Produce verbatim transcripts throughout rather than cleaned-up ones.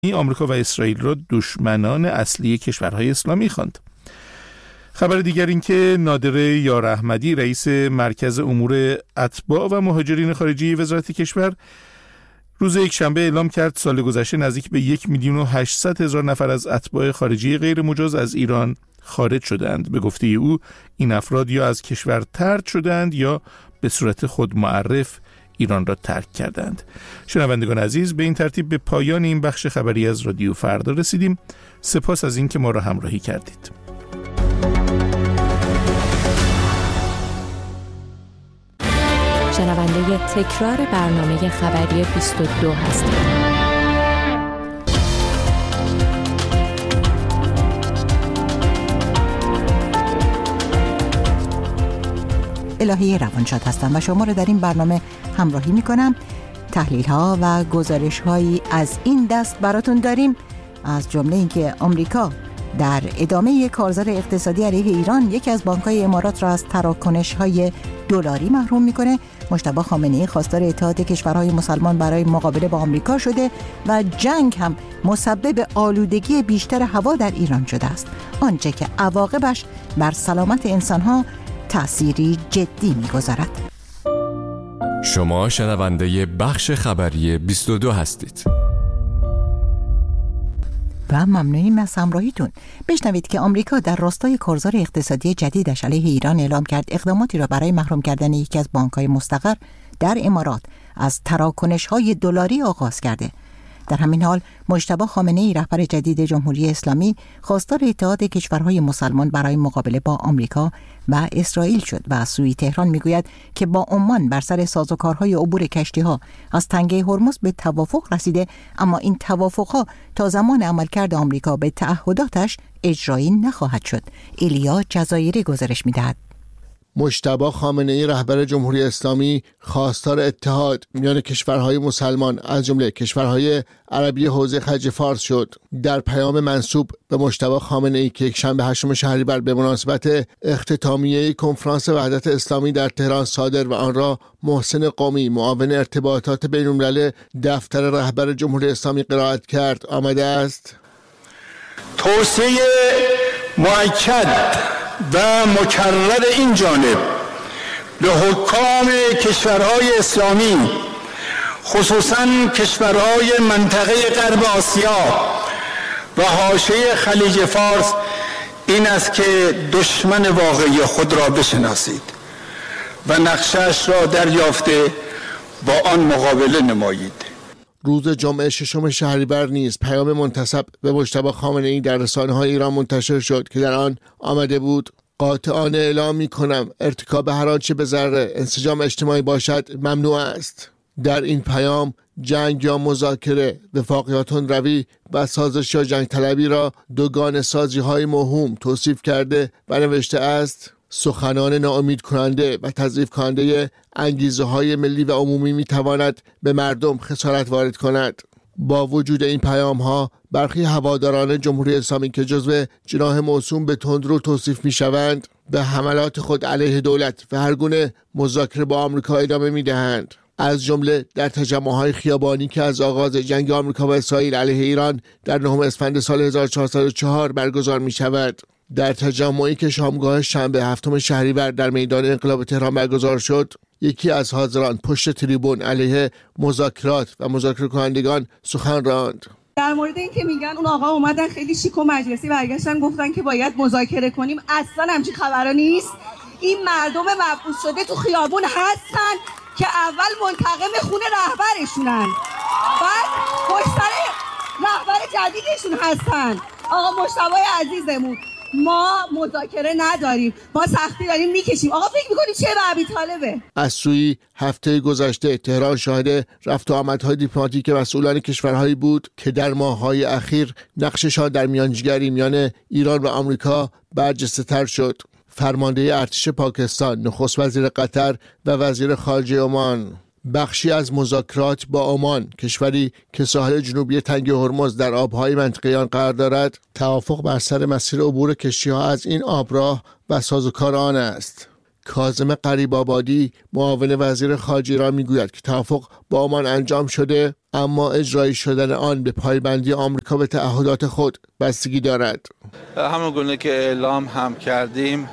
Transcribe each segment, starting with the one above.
آمریکا و اسرائیل را دشمنان اصلی کشورهای اسلامی خواند. خبر دیگر این که نادر یار احمدی رئیس مرکز امور اتباع و مهاجرین خارجی وزارت کشور روز یکشنبه اعلام کرد سال گذشته نزدیک به یک میلیون و هشتصد هزار نفر از اتباع خارجی غیر مجاز از ایران خارج شدند. به گفته او این افراد یا از کشور طرد شدند یا به صورت خود معرف ایران را ترک کردند. شنوندگان عزیز، به این ترتیب به پایان این بخش خبری از رادیو فردا رسیدیم. سپاس از اینکه ما را همراهی کردید. شنونده تکرار برنامه خبری بیست و دو هستید. الهی روانشاد هستم و شما را در این برنامه همراهی می کنم. تحلیل ها و گزارش هایی از این دست براتون داریم، از جمله اینکه آمریکا در ادامه کارزار اقتصادی علیه ایران یکی از بانک‌های امارات را از تراکنش‌های دلاری محروم می‌کنه. مجتبی خامنه‌ای خواستار اتحاد کشورهای مسلمان برای مقابله با آمریکا شده و جنگ هم مسبب آلودگی بیشتر هوا در ایران شده است، آنچه که عواقبش بر سلامت انسان‌ها تأثیری جدی می‌گذارد. شما شنونده بخش خبری بیست و دو هستید. و ممنونیم از همراهیتون. بشنوید که آمریکا در راستای کارزار اقتصادی جدیدش علیه ایران اعلام کرد اقداماتی را برای محروم کردن یکی از بانک‌های مستقر در امارات از تراکنش‌های دلاری آغاز کرده. در همین حال مجتبی خامنه‌ای رهبر جدید جمهوری اسلامی خواستار اتحاد کشورهای مسلمان برای مقابله با آمریکا و اسرائیل شد و از سوی تهران میگوید که با عمان بر سر سازوکارهای عبور کشتی‌ها از تنگه هرمز به توافق رسیده، اما این توافق‌ها تا زمان عملکرد آمریکا به تعهداتش اجرایی نخواهد شد. ایلیا جزایری گزارش می‌دهد. مجتبی خامنه‌ای رهبر جمهوری اسلامی خواستار اتحاد میان کشورهای مسلمان از جمله کشورهای عربی حوزه خلیج فارس شد. در پیام منسوب به مجتبی خامنه‌ای که یکشنبه هشتم شهریور به مناسبت اختتامیه کنفرانس وحدت اسلامی در تهران صادر و آن را محسن قومی معاون ارتباطات بین‌الملل دفتر رهبر جمهوری اسلامی قرائت کرد آمده است: توصیه مؤکد و مکرر این جانب به حکام کشورهای اسلامی، خصوصا کشورهای منطقه غرب آسیا و حاشیه خلیج فارس این است که دشمن واقعی خود را بشناسید و نقشش را دریافته با آن مقابله نمایید. روز جمعه ششم شهریور نیز پیام منتسب به مجتبی خامنه‌ای در رسانه‌های ایران منتشر شد که در آن آمده بود: قاطعانه اعلام می‌کنم ارتکاب هر آنچه به ضرر انسجام اجتماعی باشد ممنوع است. در این پیام جنگ یا مذاکره، وفاقیاتون روی و سازش یا جنگ طلبی را دوگانه سازی‌های موهوم توصیف کرده و نوشته است: سخنان ناامید کننده و تضعیف کننده انگیزه های ملی و عمومی می تواند به مردم خسارت وارد کند. با وجود این پیام ها برخی هواداران جمهوری اسلامی که جزو جناح موسوم به تندرو توصیف می شوند به حملات خود علیه دولت و هر گونه مذاکره با آمریکا ادامه می دهند. از جمله در تجمع‌های خیابانی که از آغاز جنگ آمریکا و اسرائیل علیه ایران در نهم اسفند سال هزار و چهارصد و چهار برگزار می شود. در تجمعی که شامگاه شنبه هفتم شهریور در میدان انقلاب تهران برگزار شد، یکی از حاضران پشت تریبون علیه مذاکرات و مذاکره کنندگان سخن راند. در مورد این که میگن اون آقا اومدن خیلی شیک و مجلسی برگشتن گفتن که باید مذاکره کنیم، اصلا همچین خبرا نیست. این مردم مبعوث شده تو خیابون هستن که اول منتقم خون رهبرشونن، بعد پشت سر رهبر جدیدشون هستن. آقا مجتبی عزیزمون، ما مذاکره نداریم، ما سختی داریم میکشیم. آقا فکر میکنیم چه به ابی طالبه؟ از سوی هفته گذشته تهران شاهد رفت و آمدهای دیپلماتیک مسئولان کشورهایی بود که در ماه‌های اخیر نقششان در میانجیگری میان ایران و آمریکا برجسته تر شد. فرمانده ارتش پاکستان، نخست وزیر قطر و وزیر خارجه عمان بخشی از مذاکرات با عمان، کشوری که ساحل جنوبی تنگ هرمز در آبهای منطقه آن قرار دارد، توافق بر سر مسیر عبور کشتی‌ها از این آبراه و سازوکار آن است. کاظم غریب‌آبادی معاون وزیر خارجه ایران میگوید که توافق با عمان انجام شده، اما اجرایی شدن آن به پایبندی آمریکا به تعهدات خود بستگی دارد. همون گونه که اعلام هم کردیم،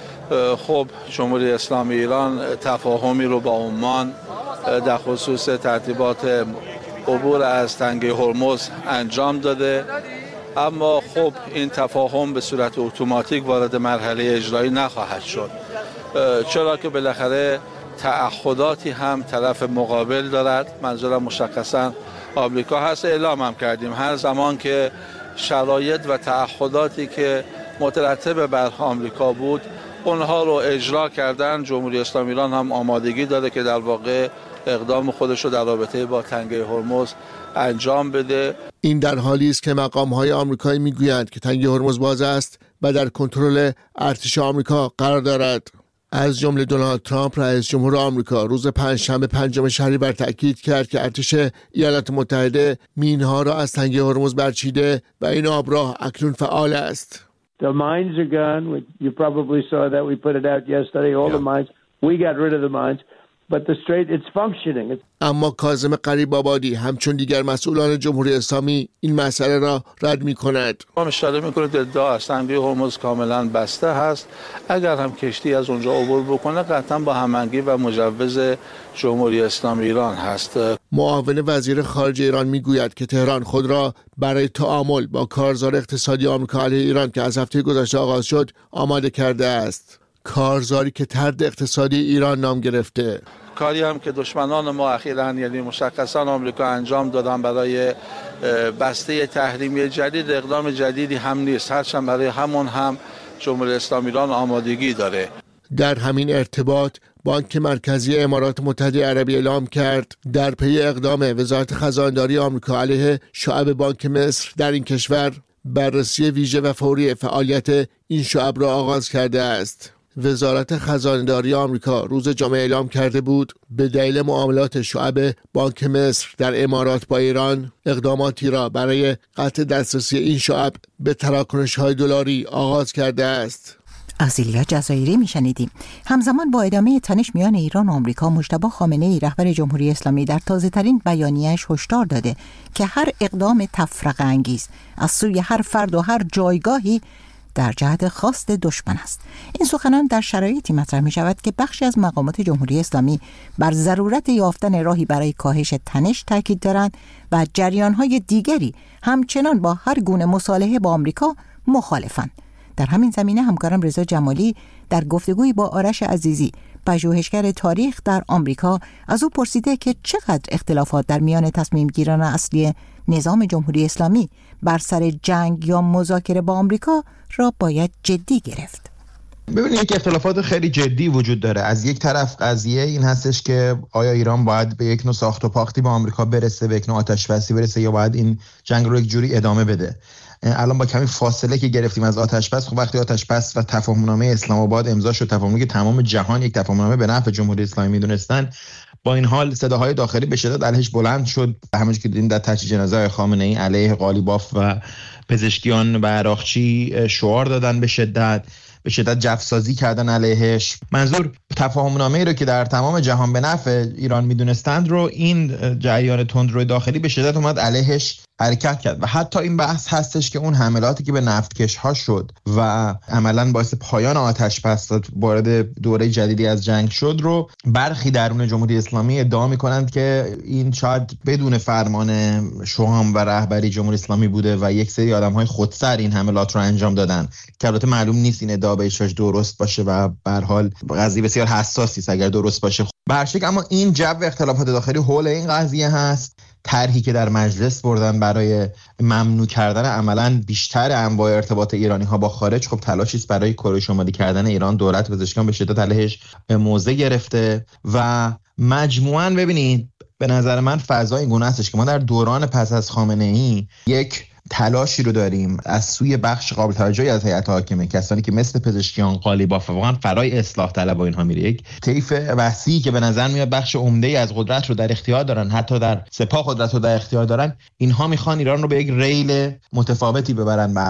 خب جمهوری اسلامی ایران تفاهمی رو با عمان در خصوص ترتیبات عبور از تنگه هرمز انجام داده، اما خب این تفاهم به صورت اتوماتیک وارد مرحله اجرایی نخواهد شد، چرا که بالاخره تعهداتی هم طرف مقابل دارد. منظورم مشخصا آمریکا هست. اعلام هم کردیم هر زمان که شرایط و تعهداتی که مترتب بر آمریکا بود اونها رو اجرا کردن، جمهوری اسلامی ایران هم آمادگی داره که در واقع اقدام خودش رو در رابطه با تنگه هرمز انجام بده. این در حالی است که مقام‌های آمریکایی میگویند که تنگه هرمز باز است و در کنترل ارتش آمریکا قرار دارد. از جمله دونالد ترامپ رئیس جمهور آمریکا روز پنجشنبه پنجم شهریور تأکید کرد که ارتش ایالات متحده مینها را از تنگه هرمز برچیده و این آبراه اکنون فعال است. The mines are gone. You probably saw that we put it out yesterday. All yeah. the mines. We got rid of the mines. But the strait, it's functioning. It's... اما کاظم غریب‌آبادی همچون دیگر مسئولان جمهوری اسلامی این مسئله را رد می کند. ما اشاره می کنید ادعا است تنگه هرمز کاملا بسته هست. اگر هم کشتی از اونجا عبور بکنه قطعا با هماهنگی و مجوز جمهوری اسلامی ایران هست. معاون وزیر خارجه ایران میگوید که تهران خود را برای تعامل با کارزار اقتصادی آمریکا علیه ایران که از هفته گذشته آغاز شد آماده کرده است. کارزاری که طرد اقتصادی ایران نام گرفته. کاری هم که دشمنان ما اخیراً یعنی مشخصاً آمریکا انجام دادن برای بسته تحریمی جدید اقدام جدیدی هم نیست، هرچند برای همون هم جمهوری اسلامی ایران آمادگی داره. در همین ارتباط بانک مرکزی امارات متحده عربی اعلام کرد در پی اقدام وزارت خزانه‌داری آمریکا علیه شعب بانک مصر در این کشور بررسی ویژه و فوری فعالیت این شعب را آغاز کرده است. وزارت خزانه‌داری آمریکا روز جمعه اعلام کرده بود به دلیل معاملات شعب بانک مصر در امارات با ایران اقداماتی را برای قطع دسترسی این شعب به تراکنش‌های دلاری آغاز کرده است. از ایلیا جزایری میشنیدیم. همزمان با ادامه تنش میان ایران و آمریکا، مجتبی خامنه‌ای رهبر جمهوری اسلامی در تازه‌ترین بیانیه‌اش هشدار داده که هر اقدام تفرقه انگیز از سوی هر فرد و هر جایگاهی در جهت خواست دشمن است. این سخنان در شرایطی مطرح می شود که بخشی از مقامات جمهوری اسلامی بر ضرورت یافتن راهی برای کاهش تنش تاکید دارند و جریان‌های دیگری همچنان با هر گونه مصالحه با آمریکا مخالفند. در همین زمینه همکارم رضا جمالی در گفتگویی با آرش عزیزی، پژوهشگر تاریخ در آمریکا، از او پرسیده که چقدر اختلافات در میان تصمیم گیران اصلی نظام جمهوری اسلامی بر سر جنگ یا مذاکره با آمریکا را باید جدی گرفت. ببینید یک اختلافات خیلی جدی وجود داره. از یک طرف قضیه این هستش که آیا ایران باید به یک نوع ساخت و پاختی با آمریکا برسه، به یک نوع آتش‌بسی برسه، یا باید این جنگ رو یک جوری ادامه بده. الان با کمی فاصله که گرفتیم از آتش‌بس، خب وقتی آتش‌بس و تفاهمنامه اسلام آباد امضا شد، تفاهمی که تمام جهان یک تفاهمنامه به نفع جمهوری اسلامی می‌دونستن، با این حال صداهای داخلی به شدت علیهش بلند شد. همونجوری که دیدیم در تجهیز جنازه خامنه‌ای علیه قالیباف و پزشکیان و عراقچی شعار دادن، به شدت به شدت جفسازی کردن علیهش. منظور تفاهمنامه‌ای رو که در تمام جهان به نفع ایران میدونستند رو این جریان تندروی داخلی به شدت اومد علیهش حرکت کرد. و حتی این بحث هستش که اون حملاتی که به نفتکش‌ها شد و عملاً باعث پایان آتش بس وارد دوره جدیدی از جنگ شد رو برخی درون جمهوری اسلامی ادعا می‌کنند که این شاید بدون فرمان شوام و رهبری جمهوری اسلامی بوده و یک سری آدم‌های خودسر این حملات رو انجام دادن، که البته معلوم نیست این ادعا به هیچ وجه درست باشه و به هر حال قضیه بسیار حساسی است اگر درست باشه. به هر شکل اما این جو اختلافات داخلی حول این قضیه هست. طرحی که در مجلس بردن برای ممنوع کردن عملاً بیشتر انواع ارتباط ایرانی‌ها با خارج، خب تلاشی است برای کره شمالی کردن ایران. دولت پزشکان به شدت علیهش موضع گرفته و مجموعاً ببینید به نظر من فضا این گونه استش که ما در دوران پس از خامنه‌ای یک تلاشی رو داریم از سوی بخش قابل توجهی از هیئت حاکمه، کسانی که مثل پزشکیان، قالیباف واقعا فرای اصلاح طلب و اینها میره، یک طیف وسیعی که به نظر میاد بخش عمده‌ای از قدرت رو در اختیار دارن، حتی در سپاه قدرت رو در اختیار دارن، اینها میخوان ایران رو به یک ریل متفاوتی ببرن. به هر حال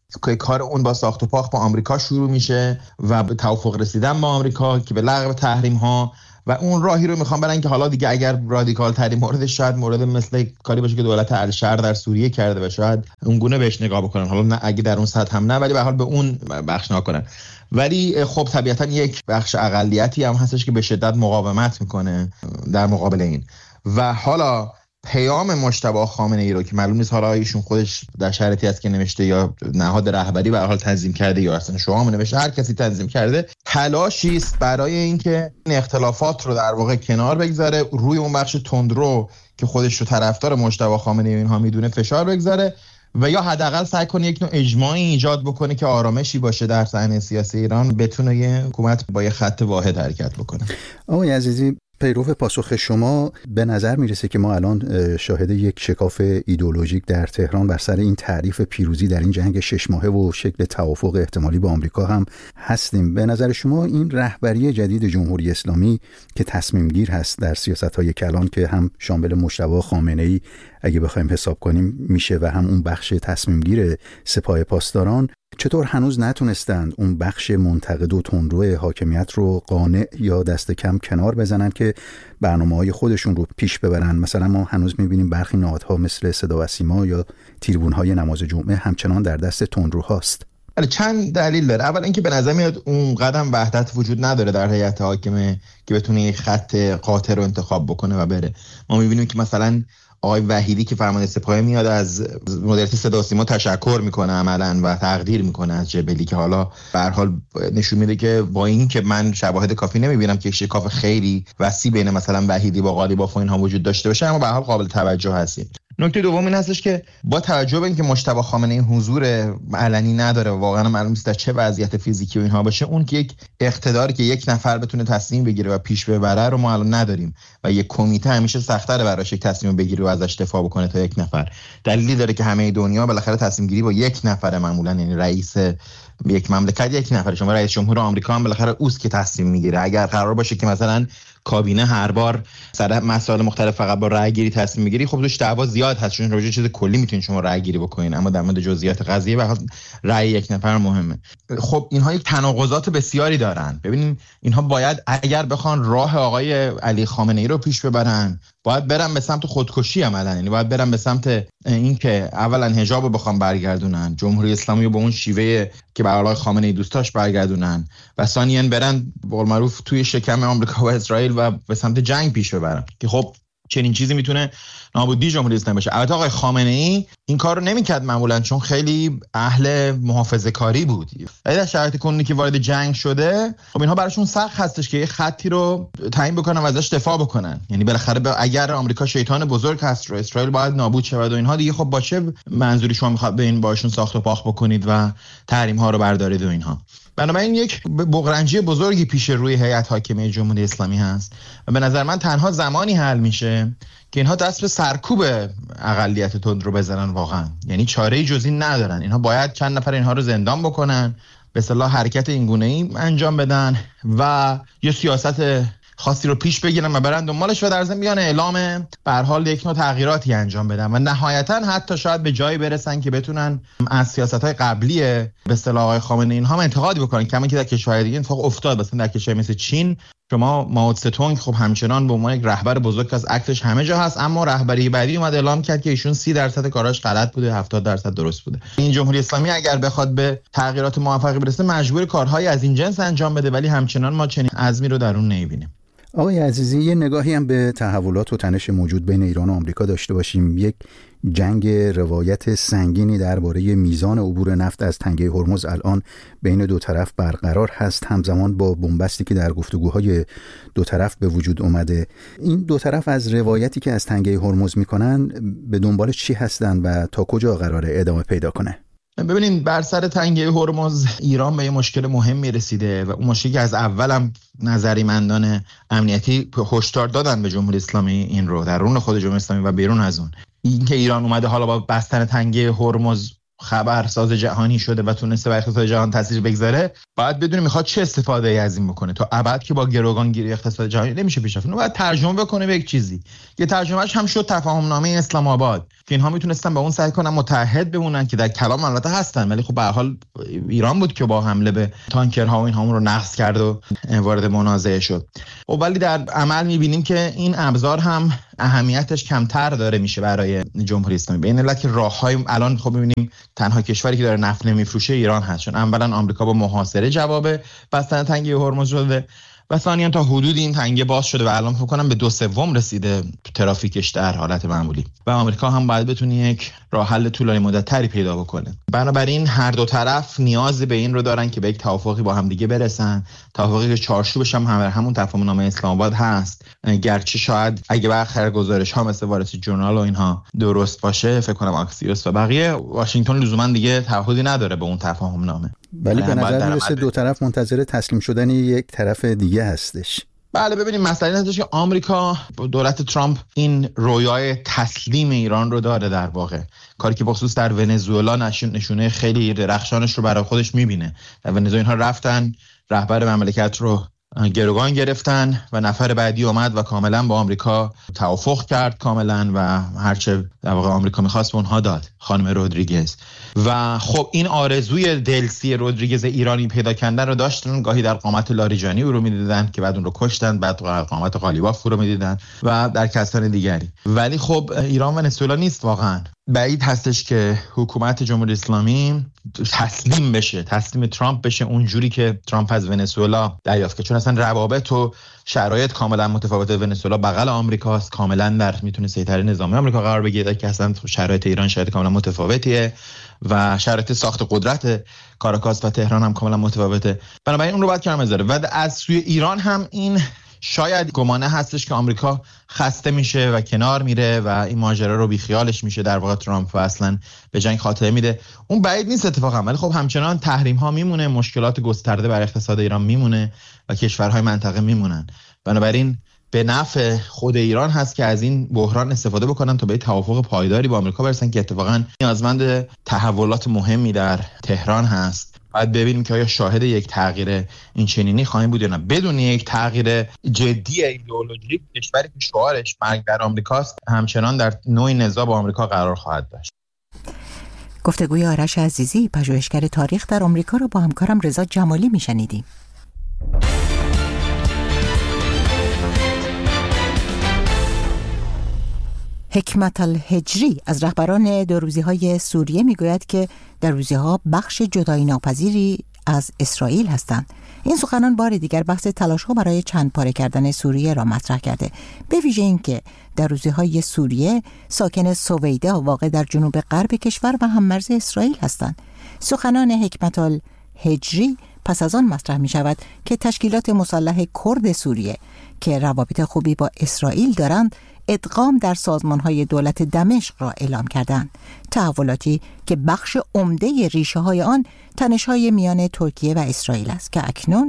که کار اون با ساخت و پاخت با آمریکا شروع میشه و به توافق رسیدن با آمریکا که به لغو تحریم ها و اون راهی رو میخوام برن که حالا دیگه اگر رادیکال ترین موردش شاید مورد مثل کاری باشه که دولت الشر در سوریه کرده و شاید اون گونه بهش نگاه بکنن، حالا نه اگه در اون سطح هم نه ولی به هر حال به اون بخش نگاه کنن. ولی خب طبیعتا یک بخش اقلیتی هم هستش که به شدت مقاومت میکنه در مقابل این. و حالا پیام مجتبی خامنه‌ای رو که معلوم نیست حالا ایشون خودش در شرایطی است که نوشته یا نهاد رهبری به هر حال تنظیم کرده یا اصلا شما هم نوشته، هر کسی تنظیم کرده، تلاشی است برای اینکه این اختلافات رو در واقع کنار بگذاره، روی اون بخش تندرو که خودش رو طرفدار مجتبی خامنه‌ای اینها میدونه فشار بگذاره و یا حداقل سعی کنه یک نوع اجماعی ایجاد بکنه که آرامشی باشه در صحنه سیاسی ایران، بتونه یه حکومت با یه خط واحد حرکت بکنه. آقای عزیزی، پیرو پاسخ شما به نظر میرسه که ما الان شاهد یک شکاف ایدئولوژیک در تهران بر سر این تعریف پیروزی در این جنگ شش ماهه و شکل توافق احتمالی با آمریکا هم هستیم. به نظر شما این رهبری جدید جمهوری اسلامی که تصمیم گیر هست در سیاست‌های کلان که هم شامل مجتبی خامنه‌ای اگه بخوایم حساب کنیم میشه و هم اون بخش تصمیم گیر سپاه پاسداران، چطور هنوز نتونستند اون بخش منتقد و تندرو حاکمیت رو قانع یا دست کم کنار بزنن که برنامه‌های خودشون رو پیش ببرن؟ مثلا ما هنوز می‌بینیم برخی نهادها مثل صدا و سیما یا تریبون‌های نماز جمعه همچنان در دست تندروهاست. چند دلیل داره. اول اینکه به نظر میاد اون قدم وحدت وجود نداره در هیئت حاکمه که بتونه یک خط قاطع رو انتخاب بکنه و بره. ما می‌بینیم که مثلا آقای وحیدی که فرمانده سپاه میاد از مدیریت صدا و سیما تشکر میکنه عملاً و تقدیر میکنه از جبلی که حالا به هر حال نشون میده که با این که من شواهد کافی نمیبینم که شکاف خیلی وسیع بین مثلا وحیدی با قالیباف و اینها وجود داشته باشه، اما به هر حال قابل توجه هستیم. نکته دوم این هستش که با توجه به اینکه مجتبی خامنه‌ای حضور علنی نداره و واقعا معلوم نیست در چه وضعیت فیزیکی و اینها باشه، اون که یک اقتداری که یک نفر بتونه تصمیم بگیره و پیش ببره رو ما الان نداریم و یک کمیته همیشه سخت‌تره براش یک تصمیم بگیره و ازش دفاع بکنه تا یک نفر. دلیلی داره که همه دنیا بالاخره تصمیم گیری با یک نفر معمولا، یعنی رئیس یک مملکت یک نفره. شما رئیس جمهور آمریکا هم بالاخره اوست که تصمیم میگیره. اگر قرار باشه که مثلا کابینه هر بار سر مسائل مختلف فقط با رأی گیری تصمیم میگیری، خب توش دعوا زیاد هست، چون راجع چیز کلی میتونید شما رأی گیری بکنین، اما در مورد جزئیات قضیه و رأی یک نفر مهمه. خب اینها یک تناقضات بسیاری دارن. ببینید اینها باید اگر بخوان راه آقای علی خامنه‌ای رو پیش ببرن، باید برن به سمت خودکشی عملاً، یعنی باید برن به سمت اینکه اولا حجاب رو بخوام برگردونن، جمهوری اسلامی رو به اون شیوه که به آقای خامنه‌ای دوست داشت برگردونن، و ثانیاً برن به قول معروف توی شکم آمریکا و اسرائیل و به سمت جنگ پیش ببرن که خب چنین چیزی میتونه نابودی جمهوری اسلامی باشه. البته آقای خامنه‌ای این کار رو نمی‌کرد معمولاً، چون خیلی اهل محافظه‌کاری بود. ولی در شرایط کنونی که وارد جنگ شده، خب اینها براشون سخت هستش که یه خطی رو تعیین بکنن و ازش دفاع بکنن. یعنی بالاخره اگر آمریکا شیطان بزرگ هست و اسرائیل باید نابود شود و اینها، دیگه خب با چه منظوری شما می‌خواد به این باشون ساخت و پاخت بکنید و تحریم‌ها رو بردارید و اینها؟ بنابراین یک بغرنجی بزرگی پیش روی هیئت حاکمه جمهوری اسلامی هست و به نظر من تنها زمانی حل میشه که اینها دست به سرکوب اقلیت تندرو بزنن واقعا. یعنی چاره‌ای جز این ندارن. اینها باید چند نفر اینها رو زندان بکنن، به اصطلاح حرکت اینگونه‌ای انجام بدن و یه سیاست خاصی رو پیش بگیرن و برن دنبالش و در ضمن بیان اعلام به هر حال یک نوع تغییراتی انجام بدن و نهایتا حتی شاید به جایی برسن که بتونن از سیاست‌های قبلی به اصطلاح آقای خامنه‌ای اینها انتقاد بکنن، کما که در کشورهای دیگه اتفاق افتاد. مثلا در کشور مثل چین شما مائو تس‌تونگ خب همچنان به عنوان یک رهبر بزرگ از عکسش همه جا هست، اما رهبری بعدی اومد اعلام کرد که ایشون سی درصد کاراش غلط بوده، هفتاد درصد درست بوده. این جمهوری اسلامی اگر بخواد به تغییرات موفقی برسه مجبور کارهای از این جنس انجام بده، ولی همچنان ما چنین عزمی رو در اون نمی‌بینیم. آقای عزیزی، یه نگاهی هم به تحولات و تنش موجود بین ایران و آمریکا داشته باشیم. یک جنگ روایت سنگینی درباره میزان عبور نفت از تنگه هرمز الان بین دو طرف برقرار هست، همزمان با بنبستی که در گفتگوهای دو طرف به وجود اومده. این دو طرف از روایتی که از تنگه هرمز میکنن به دنبال چی هستن و تا کجا قراره ادامه پیدا کنه؟ ببینید، بر سر تنگه هرمز ایران به یه مشکل مهمی رسیده و اون مشکلی که از اولم نظریمندان امنیتی هشدار دادن به جمهوری اسلامی این رو درون خود جمهوری اسلامی و بیرون از اون، این که ایران اومده حالا با بستن تنگه هرمز خبرساز جهانی شده و تونسته بر اقتصاد جهان تاثیر بگذاره، باید بدونه میخواد چه استفاده ای از این بکنه. تا ابد که با گروگانگیری اقتصاد جهانی نمیشه پیش رفت. اون باید ترجمه بکنه به یک چیزی. یه ترجمهش هم شد تفاهم نامه اسلام آباد که اینها میتونستن با اون سعی کنن متحد بمونن که در کلام البته هستن، ولی خب به هر حال ایران بود که با حمله به تانکرها و اینها اون رو نقض کرد و وارد منازعه شد. و ولی در عمل میبینیم که این ابزار هم اهمیتش کمتر داره میشه برای جمهوری اسلامی. به این علت که راههای الان خب میبینیم تنها کشوری که داره نفت نمیفروشه ایران هست، چون اولا آمریکا با محاصره جواب بستن تنگه هرمز شده و ثانیاً تا حدود این تنگه باز شده و الان فکر کنم به دو سوم رسیده ترافیکش در حالت معمولی و آمریکا هم باید بتونه یک راه حل طولانی مدت تری پیدا بکنه. بنابراین هر دو طرف نیاز به این رو دارن که به یک توافقی با هم دیگه برسن، توافقی که چارچوبش هم همون تفاهم نامه اسلام آباد هست، گرچه شاید اگه برخلاف گزارش ها مثل وال استریت جورنال و اینها درست باشه، فکر کنم آکسیوس و بقیه واشنگتن لزوما دیگه تعهدی نداره به اون تفاهم نامه. ولی به نظر میرسه دو طرف منتظر تسلیم شدن یک طرف دیگه هستش. بله ببینیم مسئله این هستش که آمریکا، دولت ترامپ این رویای تسلیم ایران رو داره، در واقع کاری که بخصوص در ونزوئلا نشونه خیلی درخشانش رو برای خودش میبینه. در ونزوئلا اینها رفتن رهبر مملکت رو گروگان گرفتن و نفر بعدی اومد و کاملا با آمریکا توافق کرد کاملا و هرچه در واقع آمریکا می‌خواست به اونها داد، خانم رودریگز. و خب این آرزوی دلسی رودریگز ایرانی پیدا کردن رو داشتن، گاهی در قامت لاریجانی او رو می‌دیدن که بعد اون رو کشتن، بعد در قامت قالیباف رو می‌دیدن و در کسان دیگری. ولی خب ایران ونزوئلا نیست واقعا. بعید هستش که حکومت جمهوری اسلامی تسلیم بشه، تسلیم ترامپ بشه اونجوری که ترامپ از ونزوئلا دریافت کرد، چون اصلا روابط و شرایط کاملا متفاوته. ونزوئلا بغل آمریکاست، کاملا در میتونه سیطره نظامی آمریکا قرار بگیره که اصلا شرایط ایران شرایط کاملا متفاوتیه و شرایط ساخت قدرت کاراکاس و تهران هم کاملا متفاوته. بنابراین اون رو باید کنار بذاره. و از سوی ایران هم این شاید گمانه هستش که آمریکا خسته میشه و کنار میره و این ماجرا رو بیخیالش میشه، در واقع ترامپ و اصلا به جنگ خاتمه میده. اون بعید نیست اتفاقا، ولی خب همچنان تحریم ها میمونه، مشکلات گسترده بر اقتصاد ایران میمونه و کشورهای منطقه میمونن. بنابراین به نفع خود ایران هست که از این بحران استفاده بکنن تا به توافق پایداری با آمریکا برسن که اتفاقا نیازمند تحولات مهمی در تهران هست. باید ببینیم که آیا شاهد یک تغییر این چنینی خواهیم بود یا نه. بدون یک تغییر جدی ایدئولوژیک، کشوری که شعارش مرگ بر آمریکاست همچنان در نوع نزاع با آمریکا قرار خواهد داشت. گفتگوی آرش عزیزی، پژوهشگر تاریخ در آمریکا، رو با همکارم رضا جمالی میشنیدیم. حکمت الهجری از رهبران دوروزی‌های سوریه میگوید که دوروزی‌ها بخش جدایی ناپذیری از اسرائیل هستند. این سخنان بار دیگر بحث تلاش‌ها برای چند پاره کردن سوریه را مطرح کرده، به ویژه اینکه دوروزی‌های سوریه ساکن سویدا واقع در جنوب غرب کشور و هممرز اسرائیل هستند. سخنان حکمت الهجری پس از آن مطرح می شود که تشکیلات مسلح کرد سوریه که روابط خوبی با اسرائیل دارند ادغام در سازمان‌های دولت دمشق را اعلام کردند. تحولاتی که بخش عمده ریشه‌های آن تنش‌های میان ترکیه و اسرائیل است که اکنون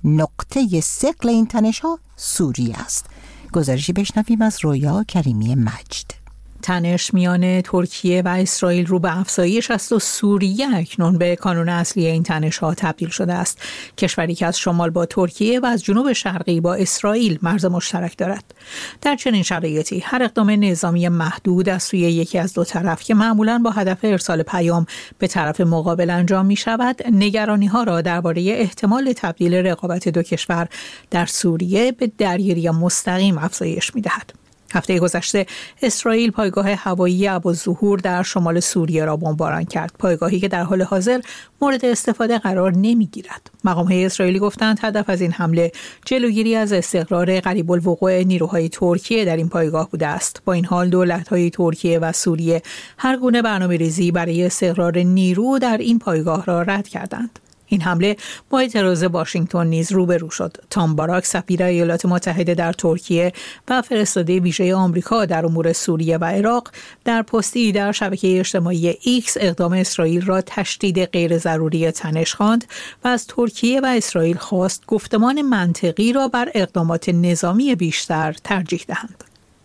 نقطه ثقل این تنش‌ها سوریه است. گزارشی بشنویم از رویا کریمی مجد. تنش میان ترکیه و اسرائیل رو به افزایش است و سوریه اکنون به کانون اصلی این تنش‌ها تبدیل شده است. کشوری که از شمال با ترکیه و از جنوب شرقی با اسرائیل مرز مشترک دارد. در چنین شرایطی هر اقدام نظامی محدود از سوی یکی از دو طرف که معمولاً با هدف ارسال پیام به طرف مقابل انجام می شود، نگرانی‌ها را درباره احتمال تبدیل رقابت دو کشور در سوریه به درگیری مستقیم افزایش می‌دهد. هفته گذشته اسرائیل پایگاه هوایی ابوالظهور در شمال سوریه را بمباران کرد، پایگاهی که در حال حاضر مورد استفاده قرار نمیگیرد. مقام‌های اسرائیلی گفتند هدف از این حمله جلوگیری از استقرار قریب الوقوع نیروهای ترکیه در این پایگاه بوده است. با این حال دولت‌های ترکیه و سوریه هر گونه برنامه‌ریزی برای استقرار نیرو در این پایگاه را رد کردند. این حمله با اعتراض واشنگتن نیز روبرو شد. تام باراک، سفیر ایالات متحده در ترکیه و فرستاده ویژه آمریکا در امور سوریه و عراق، در پستی در شبکه اجتماعی ایکس اقدام اسرائیل را تشدید غیر ضروری تنش خواند و از ترکیه و اسرائیل خواست گفتمان منطقی را بر اقدامات نظامی بیشتر ترجیح دهند.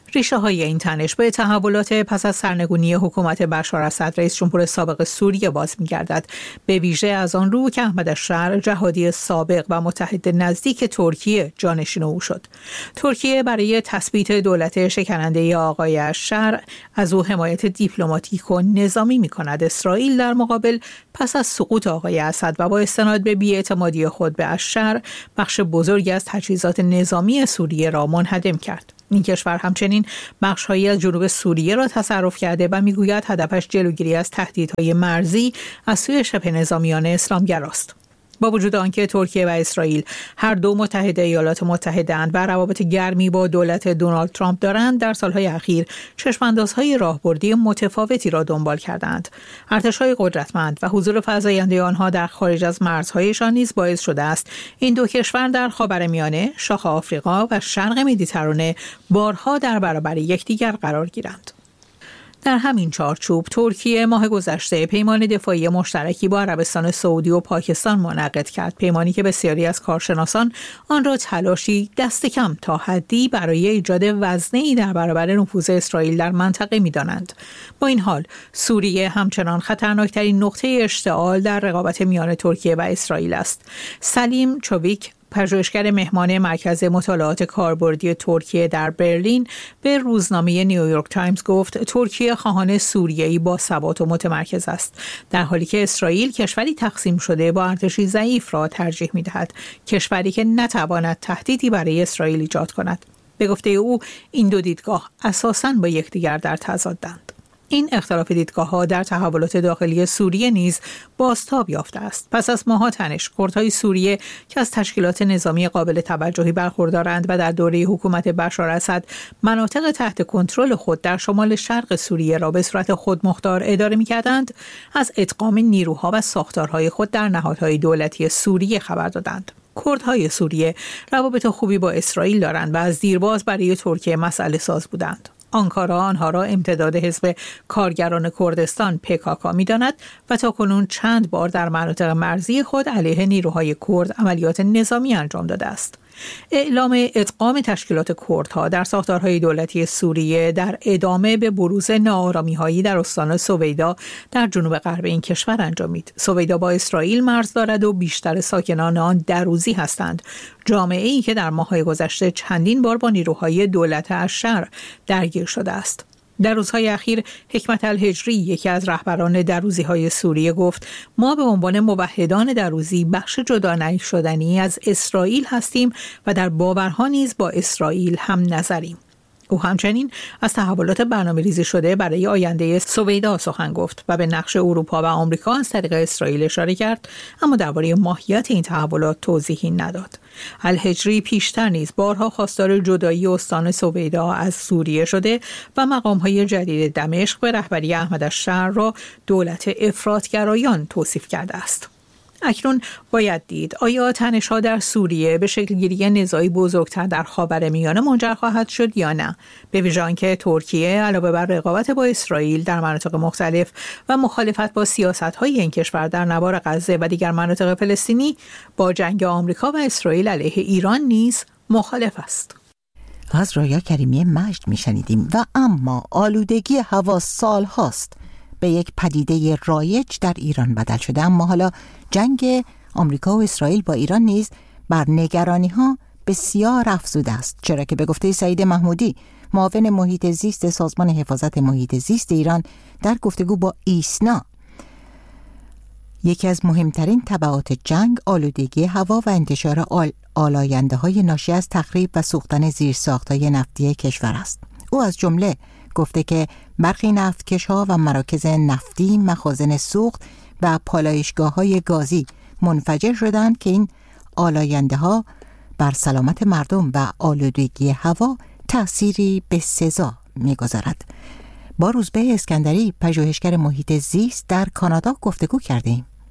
ریشه های این تنش به تحولات پس از سرنگونی حکومت بشار اسد رئیس جمهور سابق سوریه باز می‌گردد، به ویژه از آن رو که احمد الشر جهادی سابق و متحد نزدیک ترکیه جانشین او شد. ترکیه برای تثبیت دولت شکننده آقای الشر از او حمایت دیپلماتیک و نظامی می‌کند. اسرائیل در مقابل پس از سقوط آقای اسد و با استناد به بی‌اعتمادی خود به الشر بخش بزرگی از تجهیزات نظامی سوریه را منهدم کرد. این کشور همچنین بخش‌هایی از جنوب سوریه را تصرف کرده و می‌گوید هدفش جلوگیری از تهدیدهای مرزی از سوی شبه نظامیان اسلامگراست. با وجود آنکه ترکیه و اسرائیل هر دو متحد ایالات متحده اند و روابط گرمی با دولت دونالد ترامپ دارند، در سالهای اخیر چشماندازهای راهبردی متفاوتی را دنبال کردند. ارتش‌های قدرتمند و حضور فزاینده آنها در خارج از مرزهایشان نیز باعث شده است این دو کشور در خاورمیانه، شاخ آفریقا و شرق مدیترانه بارها در برابر یکدیگر قرار گیرند. در همین چارچوب ترکیه ماه گذشته پیمان دفاعی مشترکی با عربستان سعودی و پاکستان منعقد کرد، پیمانی که بسیاری از کارشناسان آن را تلاشی دست کم تا حدی برای ایجاد وزنه‌ای در برابر نفوذ اسرائیل در منطقه می‌دانند. با این حال سوریه همچنان خطرناکترین نقطه اشتعال در رقابت میان ترکیه و اسرائیل است. سلیم چویک، پژوهشگر مهمان مرکز مطالعات کاربردی ترکیه در برلین، به روزنامه نیویورک تایمز گفت ترکیه خواهان سوریه‌ای با ثبات و متمرکز است، در حالی که اسرائیل کشوری تقسیم شده با ارتشی ضعیف را ترجیح می‌دهد، کشوری که نتواند تهدیدی برای اسرائیل ایجاد کند. به گفته او این دو دیدگاه اساساً با یکدیگر در تضادند. این اختلاف دیدگاه‌ها در تحولات داخلی سوریه نیز بازتاب یافته است. پس از ماه‌ها تنش، کردهای سوریه که از تشکیلات نظامی قابل توجهی برخوردارند و در دوره حکومت بشار اسد مناطق تحت کنترل خود در شمال شرق سوریه را به صورت خودمختار اداره می‌کردند، از ادغام نیروها و ساختارهای خود در نهادهای دولتی سوریه خبر دادند. کردهای سوریه روابط خوبی با اسرائیل دارند و از دیرباز برای ترکیه مسئله ساز بودند. آنکارا آنها را امتداد حزب کارگران کردستان پکاکا می‌داند و تاکنون چند بار در مناطق مرزی خود علیه نیروهای کرد عملیات نظامی انجام داده است. اعلام ادغام تشکیلات کردها در ساختارهای دولتی سوریه در ادامه به بروز ناآرامی‌هایی در استان سویدا در جنوب غرب این کشور انجامید. سویدا با اسرائیل مرز دارد و بیشتر ساکنان آن دروزی هستند، جامعه‌ای که در ماه‌های گذشته چندین بار با نیروهای دولت الشر درگیر شده است. در روزهای اخیر حکمت الهجری، یکی از رهبران دروزی‌های سوریه، گفت ما به عنوان موحدان دروزی بخش جدا نشدنی از اسرائیل هستیم و در باورها نیز با اسرائیل هم نظریم. او همچنین از تحولات برنامه‌ریزی شده برای آینده سویدا سخن گفت و به نقش اروپا و آمریکا از طریق اسرائیل اشاره کرد، اما درباره ماهیت این تحولات توضیحی نداد. الهجری پیشتر نیز بارها خواستار جدایی استان سویدا از سوریه شده و مقام‌های جدید دمشق به رهبری احمد الشر را دولت افراط‌گرایان توصیف کرده است. اکنون باید دید آیا تنش‌ها در سوریه به شکل‌گیری نزاعی بزرگتر در خاورمیانه منجر خواهد شد یا نه، به ویژه آنکه ترکیه علاوه بر رقابت با اسرائیل در مناطق مختلف و مخالفت با سیاست‌های این کشور در نوار غزه و دیگر مناطق فلسطینی با جنگ آمریکا و اسرائیل علیه ایران نیز مخالف است. از رایا کریمی مجد میشنیدیم. و اما آلودگی هوا سال هاست به یک پدیده رایج در ایران بدل شده، اما حالا جنگ آمریکا و اسرائیل با ایران نیز بر نگرانی ها بسیار افزوده است، چرا که به گفته سعید محمودی، معاون محیط زیست سازمان حفاظت محیط زیست ایران، در گفتگو با ایسنا یکی از مهمترین تبعات جنگ آلودگی هوا و انتشار آل آلاینده های ناشی از تخریب و سوختن زیرساخت‌های نفتی کشور است. او از جمله گفته که برخی نفتکش‌ها و مراکز نفتی مخازن سوخت و پالایشگاه‌های گازی منفجر شدند که این آلاینده‌ها بر سلامت مردم و آلودگی هوا تأثیری بسزا می‌گذارد. با روزبه اسکندری، پژوهشگر محیط زیست در کانادا گفتگو کردیم.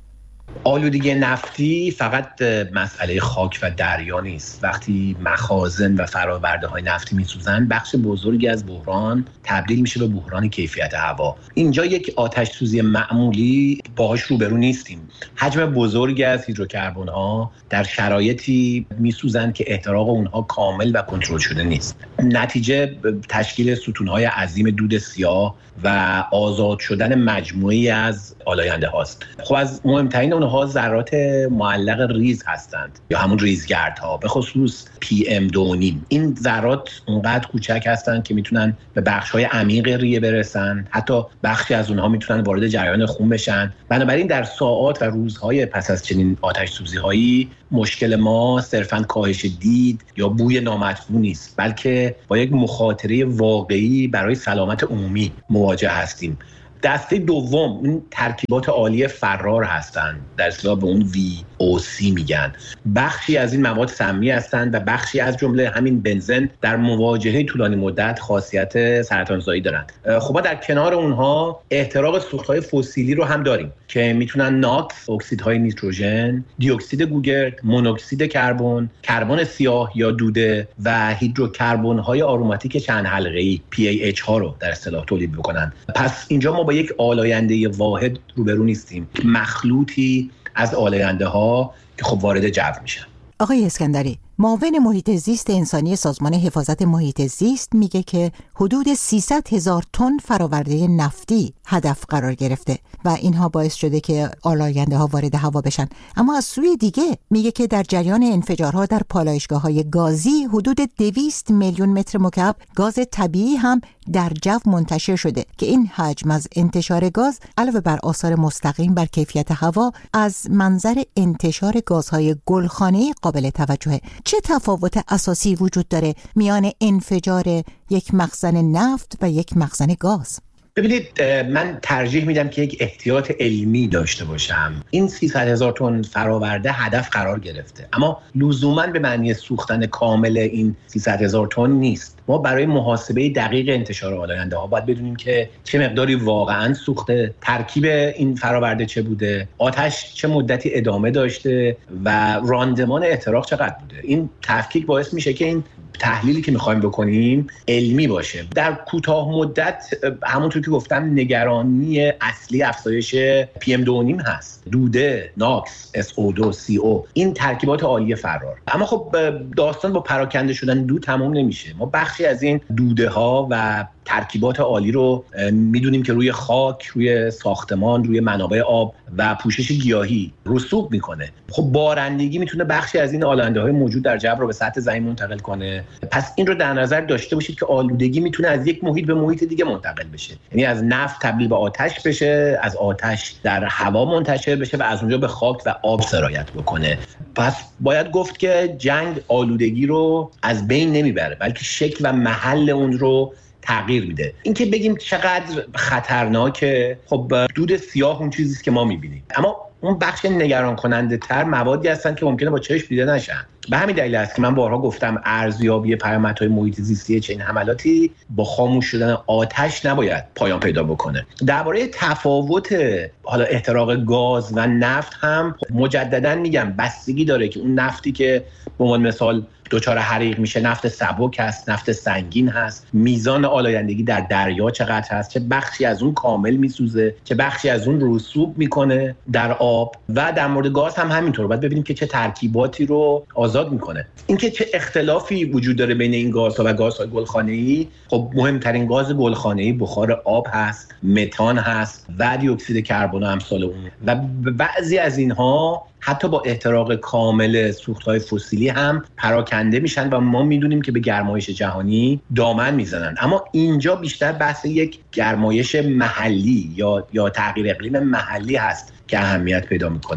آلودگی نفتی فقط مسئله خاک و دریا نیست. وقتی مخازن و فرآورده های نفتی میسوزن، بخش بزرگی از بحران تبدیل میشه به بحران کیفیت هوا. اینجا یک آتش سوزی معمولی باهاش روبرو نیستیم. حجم بزرگی از هیدروکربن ها در شرایطی میسوزن که احتراق اونها کامل و کنترل شده نیست. نتیجه تشکیل ستونهای عظیم دود سیاه و آزاد شدن مجموعی از آلاینده هاست. خب از مهمترین اونها ذرات معلق ریز هستند یا همون ریزگردها، به خصوص پی ام دو و نیم. این ذرات اونقدر کوچک هستند که میتونن به بخش‌های عمیق ریه برسن. حتی بخشی از اونها میتونن وارد جریان خون بشن. بنابراین در ساعات و روزهای پس از چنین آتش سوزی‌هایی مشکل ما صرفاً کاهش دید یا بوی نامطبوع نیست، بلکه با یک مخاطره واقعی برای سلامت عمومی مواجه هستیم. دسته دوم این ترکیبات عالی فرار هستند، در اصطلاح به اون وی او سی میگن. بخشی از این مواد سمی هستند و بخشی از جمله همین بنزن در مواجهه طولانی مدت خاصیت سرطانزایی دارند. خب ما در کنار اونها احتراق سوختهای فسیلی رو هم داریم که میتونن ناکس، اکسیدهای نیتروژن، دی اکسید گوگرد، مونوکسید کربن، کربن سیاه یا دوده و هیدروکربن‌های آروماتیک چند حلقه‌ای پی ای اچ ها رو در اصطلاح تولید بکنن. پس اینجا ما با یک آلاینده واحد روبرو نیستیم، مخلوطی از آلاینده ها که خب وارد جو میشن. آقای اسکندری، معاون محیط زیست انسانی سازمان حفاظت محیط زیست میگه که حدود سیصد هزار تن فراورده نفتی هدف قرار گرفته و اینها باعث شده که آلاینده ها وارد هوا بشن. اما از سوی دیگه میگه که در جریان انفجارها در پالایشگاه های گازی حدود دویست میلیون متر مکعب گاز طبیعی هم در جو منتشر شده که این حجم از انتشار گاز علاوه بر آثار مستقیم بر کیفیت هوا از منظر انتشار گازهای گلخانه‌ای قابل توجهه. چه تفاوت اساسی وجود داره میان انفجار یک مخزن نفت و یک مخزن گاز؟ ببینید، من ترجیح میدم که یک احتیاط علمی داشته باشم. این سیصد هزار تن فراورده هدف قرار گرفته، اما لزوماً به معنی سوختن کامل این سیصد هزار تن نیست. ما برای محاسبه دقیق انتشار آلاینده ها باید بدونیم که چه مقداری واقعاً سوخته، ترکیب این فراورده چه بوده، آتش چه مدتی ادامه داشته و راندمان احتراق چقدر بوده. این تفکیک باعث میشه که این تحلیلی که میخوایم بکنیم علمی باشه. در کوتاه مدت همونطور که گفتم نگرانی اصلی افزایش پی ام دو و نیم هست، دوده، ناکس، اس او دو، سی او، این ترکیبات عالی فرار. اما خب داستان با پراکنده شدن دود تمام نمیشه. ما بخشی از این دوده ها و ترکیبات عالی رو میدونیم که روی خاک، روی ساختمان، روی منابع آب و پوشش گیاهی رسوب میکنه. خب بارندگی میتونه بخشی از این آلاینده های موجود در جو رو به سطح زمین منتقل کنه. پس این رو در نظر داشته باشید که آلودگی میتونه از یک محیط به محیط دیگه منتقل بشه، یعنی از نفت تبدیل به آتش بشه، از آتش در هوا منتشر بشه و از اونجا به خاک و آب سرایت بکنه. پس باید گفت که جنگ آلودگی رو از بین نمیبره، بلکه شکل و محل اون رو تغییر میده. اینکه بگیم چقدر خطرناکه، خب دود سیاه اون چیزیست که ما میبینیم، اما اون بخش نگران کننده تر موادی هستن که ممکنه با چشم دیده نشن. به همین دلیل است که من بارها گفتم ارزیابی پیامدهای محیط زیستی چنین حملاتی با خاموش شدن آتش نباید پایان پیدا بکنه. درباره تفاوت حالا احتراق گاز و نفت هم مجددا میگم بستگی داره که اون نفتی که به عنوان مثال دچار حریق میشه نفت سبک هست، نفت سنگین هست، میزان آلایندگی در دریا چقدر هست، چه بخشی از اون کامل میسوزه، چه بخشی از اون رسوب میکنه در آب. و در مورد گاز هم همینطور، باید ببینیم که چه ترکیباتی رو آزاد میکنه. اینکه چه اختلافی وجود داره بین این گازها و گازهای گلخانه‌ای، خب مهمترین گاز گلخانه‌ای بخار آب هست، متان هست و دی اکسید کربن و امثال اون. و بعضی از اینها حتی با احتراق کامل سوختهای فسیلی هم پراکنده میشن و ما میدونیم که به گرمایش جهانی دامن میزنن. اما اینجا بیشتر بحث یک گرمایش محلی یا یا تغییر اقلیم محلی هست که اهمیت پیدا میکنه.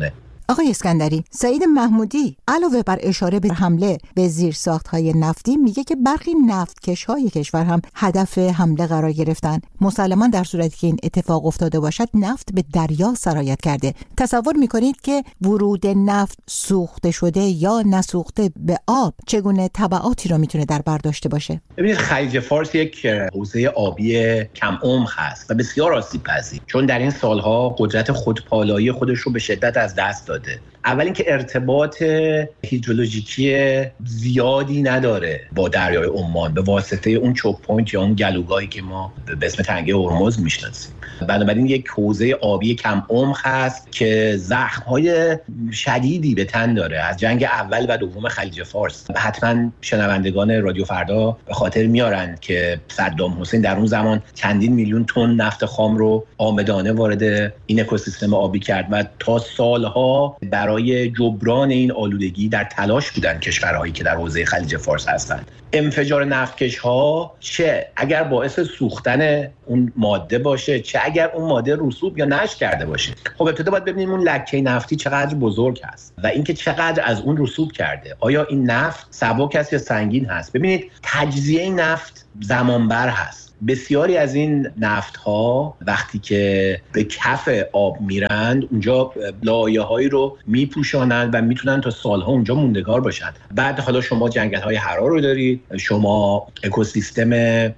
آقای اسکندری، سعید محمودی علاوه بر اشاره به حمله به زیرساخت‌های نفتی میگه که برخی نفتکش‌های کشور هم هدف حمله قرار گرفتن. مسلماً در صورتی که این اتفاق افتاده باشد نفت به دریا سرایت کرده. تصور میکنید که ورود نفت سوخته شده یا نسوخته به آب چگونه تبعاتی را میتونه در بر داشته باشه؟ ببینید خلیج فارس یک حوزه آبی کم عمق هست و بسیار آسیب‌پذیر، چون در این سالها قدرت خودپالایی خودش رو به شدت از دست داده. اول اینکه ارتباط هیدرولوژیکی زیادی نداره با دریای عمان به واسطه اون چوک پوینت یا اون گلوگاهی که ما به اسم تنگه هرمز میشناسیم. بنابراین یک حوزه آبی کم عمق هست که زخم‌های شدیدی به تن داره از جنگ اول و دوم خلیج فارس. حتما شنوندگان رادیو فردا به خاطر میارن که صدام حسین در اون زمان چندین میلیون تن نفت خام رو آمدانه وارد این اکوسیستم آبی کرد و تا سالها برای جبران این آلودگی در تلاش بودن کشورهایی که در حوزه خلیج فارس هستند. انفجار نفتکش‌ها چه اگر باعث سوختن اون ماده باشه، چه اگر اون ماده رسوب یا نشت کرده باشه. خب ابتدا باید ببینیم اون لکه نفتی چقدر بزرگ هست و اینکه چقدر از اون رسوب کرده. آیا این نفت سبک است یا سنگین هست؟ ببینید تجزیه نفت زمانبر هست. بسیاری از این نفت ها وقتی که به کف آب میرند اونجا لایه‌هایی رو میپوشانند و میتونن تا سالها اونجا موندگار باشن. بعد حالا شما جنگل های حرا رو دارید، شما اکوسیستم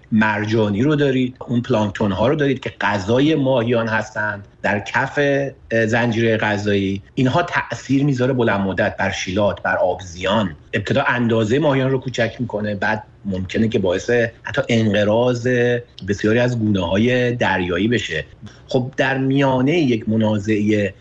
مرجانی رو دارید، اون پلانکتون ها رو دارید که غذای ماهیان هستند در کف زنجیره غذایی. اینها تأثیر میذاره بلند مدت بر شیلات، بر آبزیان. ابتدا اندازه ماهیان رو کوچک میکنه، بعد ممکنه که باعث حتی انقراض بسیاری از گونه‌های دریایی بشه. خب در میانه یک منازعه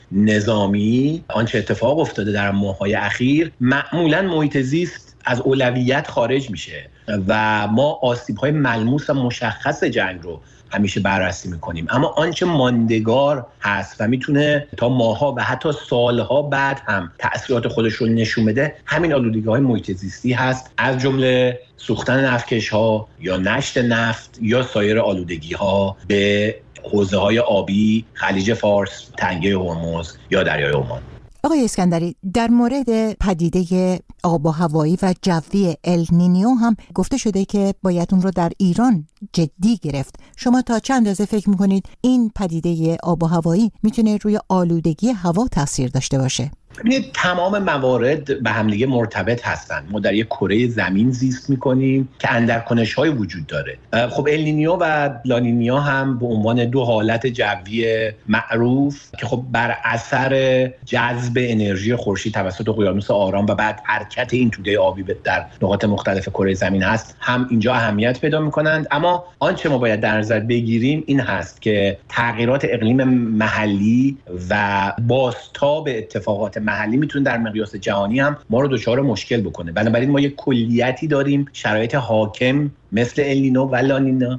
نظامی آنچه اتفاق افتاده در ماه‌های اخیر، معمولاً محیط زیست از اولویت خارج میشه و ما آسیب‌های ملموس و مشخص جنگ رو همیشه بررسی میکنیم، اما آنچه ماندگار هست و میتونه تا ماها و حتی سالها بعد هم تأثیرات خودش رو نشون بده همین آلودگی‌های محیط زیستی هست، از جمله سوختن نفتکش‌ها یا نشت نفت یا سایر آلودگی‌ها به حوزه‌های آبی خلیج فارس، تنگه هرمز یا دریای عمان. آقای اسکندری، در مورد پدیده آب و هوایی و جوی النینیو هم گفته شده که باید اون رو در ایران جدی گرفت. شما تا چند اندازه فکر میکنید این پدیده آب و هوایی میتونه روی آلودگی هوا تاثیر داشته باشه؟ ببینید تمام موارد به هم دیگه مرتبط هستند. ما در یک کره زمین زیست میکنیم که اندرکنش‌های وجود داره. خب النینیو و لانینیو هم به عنوان دو حالت جوی معروف که خب بر اثر جذب انرژی خورشید توسط اقیانوس آرام و بعد حرکت این توده آبی در نقاط مختلف کره زمین هست، هم اینجا اهمیت پیدا میکنند. اما آنچه ما باید در نظر بگیریم این هست که تغییرات اقلیم محلی و بازتاب اتفاقات محلی میتونه در مقیاس جهانی هم ما رو دچار مشکل بکنه. بنابراین ما یک کلیتی داریم، شرایط حاکم مثل النینو و لانینا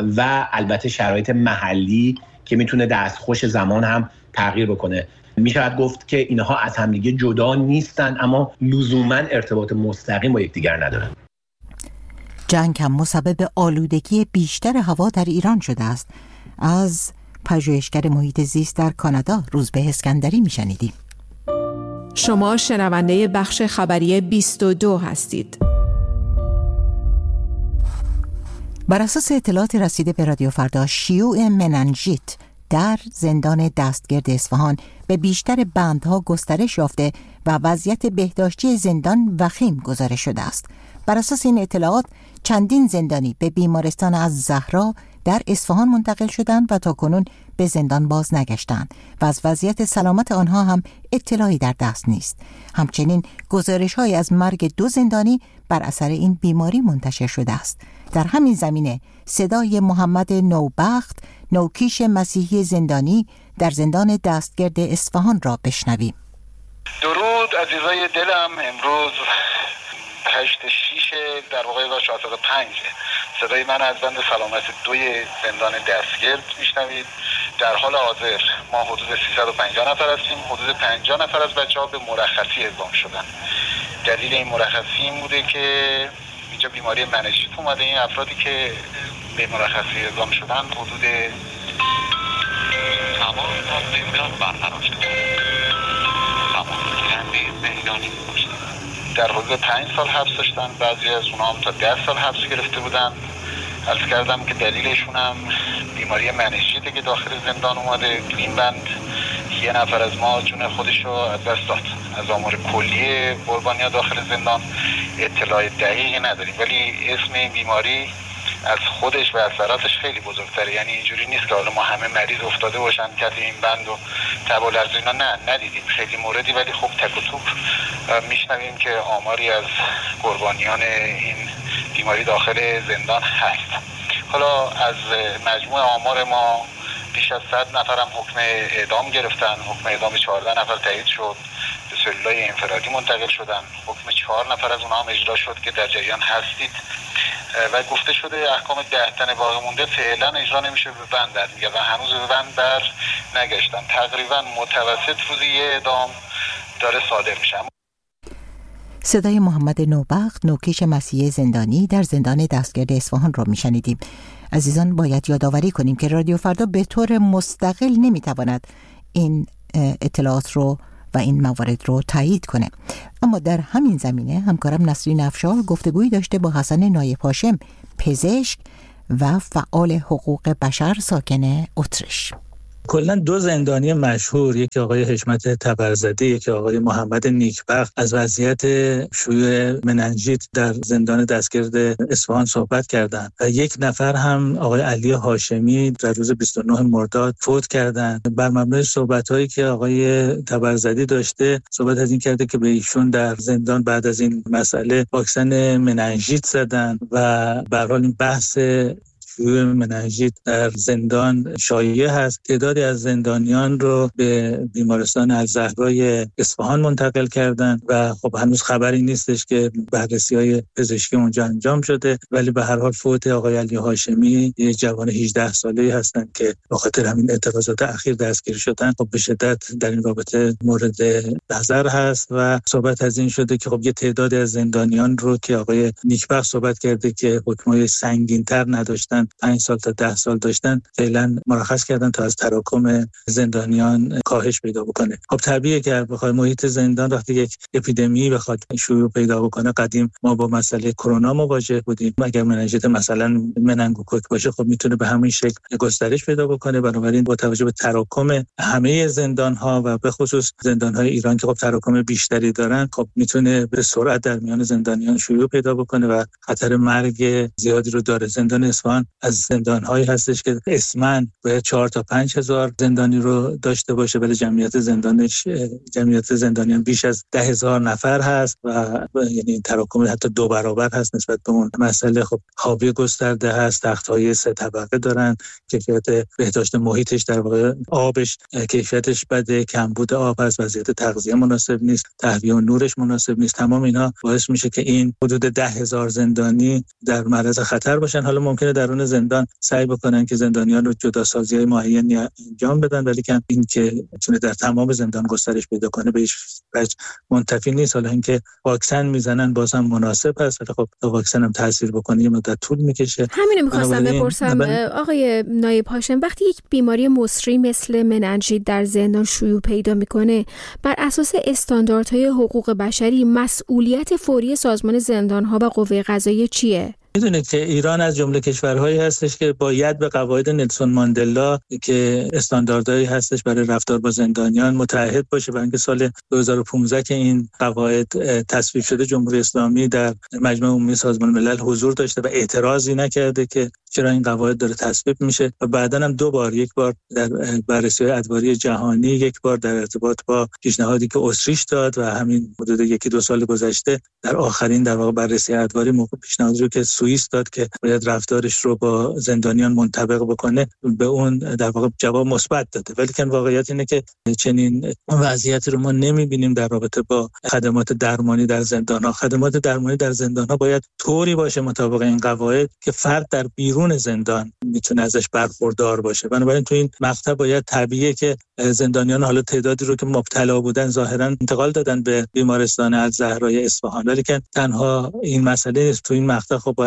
و البته شرایط محلی که میتونه دستخوش زمان هم تغییر بکنه. میشود گفت که اینها از همدیگه جدا نیستن اما لزوما ارتباط مستقیم با یکدیگر ندارن. جنگ هم مسبب آلودگی بیشتر هوا در ایران شده است. از پژوهشگر محیط زیست در کانادا روزبه اسکندری میشنیدیم. شما شنونده بخش خبری بیست و دو هستید. بر اساس اطلاعات رسیده به رادیو فردا، شیوع مننژیت در زندان دستگرد اصفهان به بیشتر بندها گسترش یافته و وضعیت بهداشتی زندان وخیم گزارش شده است. بر اساس این اطلاعات چندین زندانی به بیمارستان از زهرا در اصفهان منتقل شدند و تاکنون به زندان باز نگشتند و از وضعیت سلامت آنها هم اطلاعی در دست نیست. همچنین گزارش‌هایی از مرگ دو زندانی بر اثر این بیماری منتشر شده است. در همین زمینه صدای محمد نوبخت، نوکیش مسیحی زندانی در زندان دستگرد اصفهان را بشنویم. درود عزیزای دلم، امروز هشت شیش در واقع چهارصد و پنج صدای من از بند سلامت دوی زندان دستگرد میشنوید. در حال حاضر ما حدود سیصد و پنجاه نفر هستیم. حدود پنجاه نفر از بچه‌ها به مرخصی اعزام شدن. دلیل این مرخصی این بوده که اینجا بیماری مننژیت اومده. این افرادی که به مرخصی اعزام شدن حدود تمام تا برقرار شده. تمام زندانی می‌کشتن. در حدود پنج سال حبس داشتن، بعضی از اونها هم تا ده سال حبس گرفته بودن. عرض کردم که دلیلشون هم بیماری منشیته که داخل زندان اومده. این بند یه نفر از ما جون خودش رو از دست داد. از آمار کلی قربانی‌ها داخل زندان اطلاع دقیقی نداریم، ولی اسم این بیماری از خودش و اثراتش خیلی بزرگتره. یعنی اینجوری نیست که حالا ما همه مریض افتاده باشن تحت این بند و تب و لرز اینا، نه ندیدیم خیلی موردی، ولی خب تک و توپ میشنویم که آماری از قربانیان این بیماری داخل زندان هست. حالا از مجموع آمار ما بیش از صد نفر هم حکم اعدام گرفتن. حکم اعدام چهارده نفر تایید شد، به سلولای انفرادی منتقل شدن. حکم چهار نفر از اونها هم اجرا شد که در جریان هستید و گفته شده احکام ده تن باقی مونده فعلا اجرا نمیشه، به بند در میگه و هنوز به بند بر نگشتن. تقریبا متوسط روزی یه اعدام داره صادر میشه. صدای محمد نوبخت، نوکش مسیح زندانی در زندان دستگرد اصفهان را میشنیدیم. عزیزان، باید یادآوری کنیم که رادیو فردا به طور مستقل نمیتواند این اطلاعات رو و این موارد رو تایید کنه. اما در همین زمینه همکارم نسرین افشار گفتگویی داشته با حسن نایب هاشم، پزشک و فعال حقوق بشر ساکن اتریش. کلا دو زندانی مشهور، یکی آقای حشمت تبرزده، یکی آقای محمد نیکبخت، از وضعیت شیوع مننژیت در زندان دستگرد اصفهان صحبت کردند و یک نفر هم آقای علی هاشمی در روز بیست و نه مرداد فوت کردند. بر مبنای صحبت‌هایی که آقای تبرزده داشته، صحبت از این کرده که به ایشون در زندان بعد از این مسئله واکسن مننژیت زدن و به هر حال این بحث شیوع مننژیت در زندان شایع هست. تعدادی از زندانیان رو به بیمارستان الزهرای اصفهان منتقل کردند و خب هنوز خبری نیستش که بررسی‌های پزشکی اونجا انجام شده، ولی به هر حال فوت آقای علی هاشمی، یک جوان هجده ساله‌ای هستند که به خاطر همین اعتراضات اخیر دستگیر شدن. خب به شدت در این رابطه مورد نظر هست و صحبت از این شده که خب یه تعدادی از زندانیان رو که آقای نیکبخت صحبت کرده که حکم‌های سنگین‌تر نداشتن، پنج سال تا ده سال داشتن، فعلا مرخص کردن تا از تراکم زندانیان کاهش پیدا بکنه. خب طبیعیه که بخواد محیط زندان وقتی یک اپیدمی بخواد شیوع پیدا بکنه، قدیم ما با مسئله کرونا مواجه بودیم، اگر مننژیت مثلا مننگوکوک باشه خب میتونه به همین شکل گسترش پیدا بکنه. بنابراین با توجه به تراکم همه زندان‌ها و به خصوص زندان‌های ایران که خب تراکم بیشتری دارن، خب میتونه به سرعت در میان زندانیان شیوع پیدا بکنه و خطر مرگ زیادی رو داره. زندان اصفهان از زندان‌هایی هستش که اسماً باید چهار تا پنج هزار زندانی رو داشته باشه، ولی جمعیت زندانش جمعیت زندانیان بیش از ده هزار نفر هست و یعنی تراکم حتی دو برابر هست نسبت به اون مسئله. خب خوابی گسترده هست، تخت‌های سه طبقه دارن، کیفیت بهداشت محیطش در واقع آبش کیفیتش بده، کمبود آب هست، وضعیت تغذیه مناسب نیست، تهویه و نورش مناسب نیست. تمام اینا باعث میشه که این حدود ده هزار زندانی در معرض خطر باشن. حالا ممکنه درون زندان سعی بکنن که زندانیان رو جداسازی‌های معینی انجام بدن، ولی که این که میتونه در تمام زندان گسترش پیدا کنه به هیچ وجه منتفی نیست. حالا اینکه واکسن میزنن بازم مناسب هست، ولی خب واکسن هم تاثیر بکنه یه مدت طول میکشه. همین می‌خواستم بپرسم آقای نایب هاشم، وقتی یک بیماری مصری مثل مننژیت در زندان شیوع پیدا میکنه، بر اساس استانداردهای حقوق بشری مسئولیت فوری سازمان زندان‌ها و قوه قضاییه چیه؟ میدونید که ایران از جمله کشورهایی هستش که باید به قواعد نلسون ماندلا که استانداردهایی هستش برای رفتار با زندانیان متعهد باشه. برای اینکه سال دو هزار و پانزده که این قواعد تصویب شده، جمهوری اسلامی در مجمع عمومی سازمان ملل حضور داشته و اعتراضی نکرده که چرا این قواعد داره تصویب میشه و بعداً هم دو بار، یک بار در بررسی‌های ادواری جهانی، یک بار در ارتباط با پیشنهادی که اتریش داد و همین حدود یکی دو سال گذشته در آخرین در واقع بررسی ادواری موقع پیشنهادی رو که سوئیس داد که باید رفتارش رو با زندانیان منطبق بکنه، به اون در واقع جواب مثبت داده. ولی که واقعیت اینه که چنین وضعیتی رو ما نمی‌بینیم در رابطه با خدمات درمانی در زندان‌ها. خدمات درمانی در زندان‌ها باید طوری باشه مطابق این قواعد که فرد در بیرون زندان میتونه ازش برخوردار باشه. بنابراین تو این مقطع باید طبیعیه که زندانیان حالا تعدادی رو که مبتلا بودن ظاهرا انتقال دادن به بیمارستان الزهرای اصفهان، ولی که تنها این مسئله نیست. تو این مقطع خب باید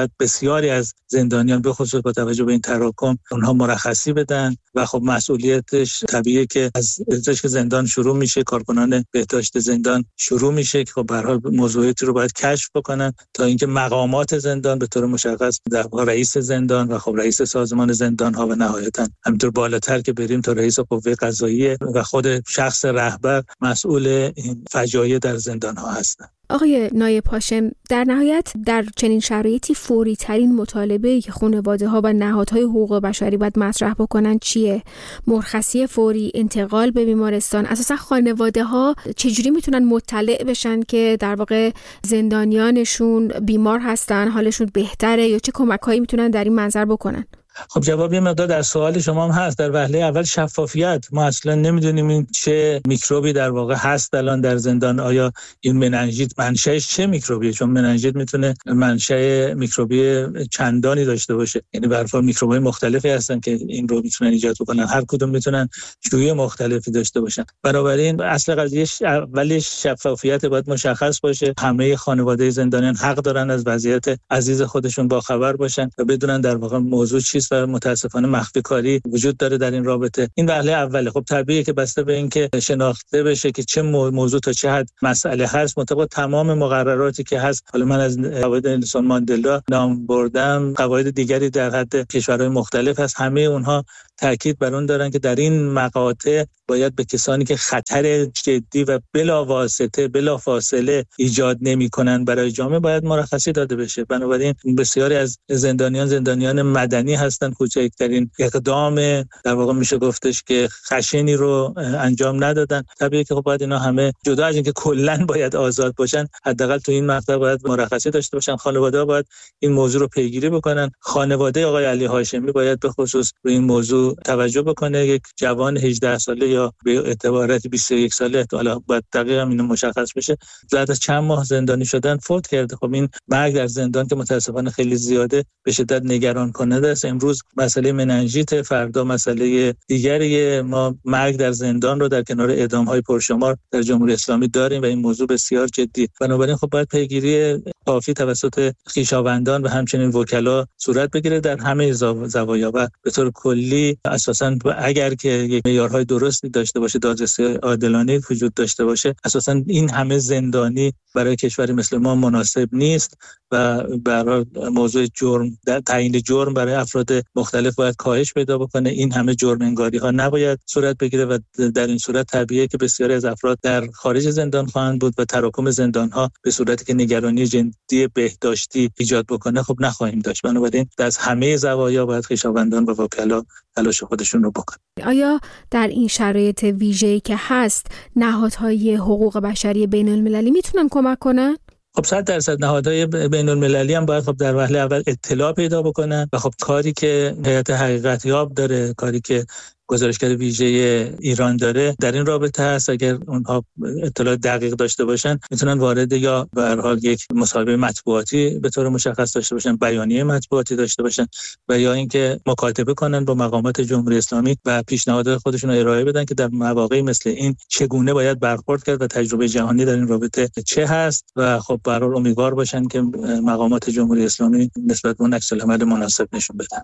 باید بسیاری از زندانیان به خصوص با توجه به این تراکم اونها مرخصی بدن و خب مسئولیتش طبیعیه که از پزشک زندان شروع میشه، کارکنان بهداشت زندان شروع میشه که خب به هر حال موضوعاتی رو باید کشف بکنن تا اینکه مقامات زندان به طور مشخص در رئیس زندان و خب رئیس سازمان زندان ها و نهایتا همینطور بالاتر که بریم تا رئیس قوه قضاییه و خود شخص رهبر مسئول این فجایع در زندان ها هستن. آقای نایب هاشم، در نهایت در چنین شرایطی فوری ترین مطالبه‌ای که خانواده ها و نهادهای حقوق بشری باید مطرح بکنن چیه؟ مرخصی فوری، انتقال به بیمارستان. اساسا خانواده ها چجوری میتونن مطلع بشن که در واقع زندانیانشون بیمار هستن، حالشون بهتره، یا چه کمک‌هایی میتونن در این منظر بکنن؟ خب جواب یه مقدار در سوال شما هم هست. در وهله اول شفافیت، ما اصلا نمیدونیم این چه میکروبی در واقع هست الان در زندان. آیا این مننژیت منشأش چه میکروبیه؟ چون مننژیت میتونه منشأ میکروبی چندانی داشته باشه، یعنی به هر حال میکروب‌های مختلفی هستن که این رو میتونن ایجاد کنن، هر کدوم میتونن شیوع مختلفی داشته باشن. بنابراین اصل قضیه اولش شفافیت باید مشخص باشه. همه خانواده زندانیان حق دارن از وضعیت عزیز خودشون باخبر باشن و بدونن در واقع موضوع چیست و متاسفانه مخفی کاری وجود داره در این رابطه. این وهله اوله. خب طبیعیه که بسته به اینکه شناخته بشه که چه موضوع تا چه حد مسئله هست، مطابق تمام مقرراتی که هست، حالا من از قواعد نلسون ماندلا نام بردم، قواعد دیگری در حد کشورهای مختلف هست، همه اونها تاکید بر اون دارن که در این مقاطع باید به کسانی که خطر جدی و بلا واسطه بلا فاصله ایجاد نمی‌کنن برای جامعه باید مرخصی داده بشه. بنابراین بسیاری از زندانیان زندانیان مدنی هستن، کوچکترین اقدام در واقع میشه گفتش که خشنی رو انجام ندادن. طبیعیه که خب باید اینا همه جدا از اینکه کلاً باید آزاد باشن، حداقل تو این مقطع باید مرخصی داشته باشن. خانواده‌ها باید این موضوع رو پیگیری بکنن. خانواده آقای علی هاشمی باید به خصوص روی این موضوع توجه بکنه. یک جوان هجده ساله یا به اعتبارات بیست و یک ساله، حالا باید دقیقاً اینو مشخص بشه، بعد از چند ماه زندانی شدن فوت کرده. خب این مرگ در زندان که متاسفانه خیلی زیاده به شدت نگران کننده است. امروز مسئله مننژیت، فردا مسئله دیگری. ما مرگ در زندان رو در کنار اعدام‌های پرشمار در جمهوری اسلامی داریم و این موضوع بسیار جدی. بنابراین خب باید پیگیری کافی توسط خویشاوندان و همچنین وکلا صورت بگیره در همه زوایا و به طور کلی اساساً اگر که یک معیارهای درستی داشته باشه، دادرسی عادلانه وجود داشته باشه، اساساً این همه زندانی برای کشوری مثل ما مناسب نیست و برای موضوع جرم در تعیین جرم برای افراد مختلف باید کاهش پیدا بکنه. این همه جرم انگاری ها نباید صورت بگیره و در این صورت طبیعیه که بسیاری از افراد در خارج زندان خواهند بود و تراکم زندان ها به صورتی که نگرانی جدی بهداشتی ایجاد بکنه خب نخواهیم داشت. بنابراین از همه زوایا باید خویشاوندان و وکلا تلاش خودشون رو بکنن. آیا در این شرایط ویژه‌ای که هست نهادهای حقوق بشری بین المللی میتونن کمک کنن؟ خب صد درصد نهادهای بین المللی هم باید خب در وهله اول اطلاع پیدا بکنن و خب کاری که هیئت حقیقت یاب داره، کاری که گزارشگر ویژه ایران داره در این رابطه هست. اگر اونها اطلاع دقیق داشته باشن میتونن وارد یا به هر حال یک مصاحبه مطبوعاتی به طور مشخص داشته باشن، بیانیه مطبوعاتی داشته باشن و یا اینکه مکاتبه کنن با مقامات جمهوری اسلامی و پیشنهادات خودشون رو ارائه بدن که در مواقعی مثل این چگونه باید برخورد کرد و تجربه جهانی در این رابطه چه هست و خب به هر حال امیدوار باشن که مقامات جمهوری اسلامی نسبت به اون عکس العمل مناسب نشون بدن.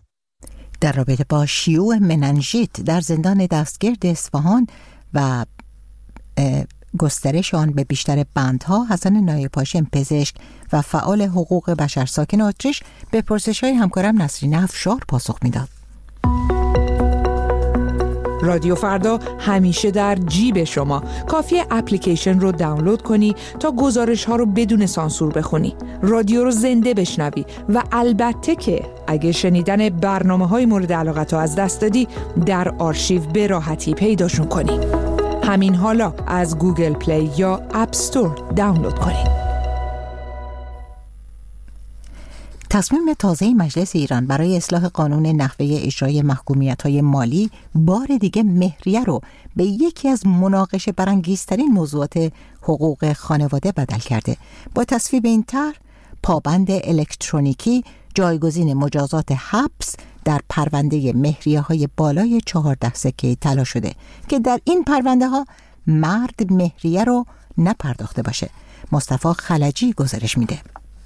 در رابطه با شیوع مننژیت در زندان دستگرد اصفهان و گسترش آن به بیشتر بندها، حسن نایب هاشم پزشک و فعال حقوق بشر ساکن اتریش به پرسش‌های همکارم نسرین افشار پاسخ میداد. رادیو فردا همیشه در جیب شما. کافیه اپلیکیشن رو دانلود کنی تا گزارش ها رو بدون سانسور بخونی، رادیو رو زنده بشنوی و البته که اگه شنیدن برنامه های مورد علاقت رو از دست دادی در آرشیو به راحتی پیداشون کنی. همین حالا از گوگل پلی یا اپ استور دانلود کنی. تصمیم تازه مجلس ایران برای اصلاح قانون نحوه اجرای محکومیت‌های مالی بار دیگه مهریه رو به یکی از مناقشه برانگیزترین موضوعات حقوق خانواده بدل کرده. با تصویب این طرح، پابند الکترونیکی جایگزین مجازات حبس در پرونده مهریه‌های بالای چهارده سکه طلا شده که در این پرونده ها مرد مهریه رو نپرداخته باشه. مصطفی خلجی گزارش میده.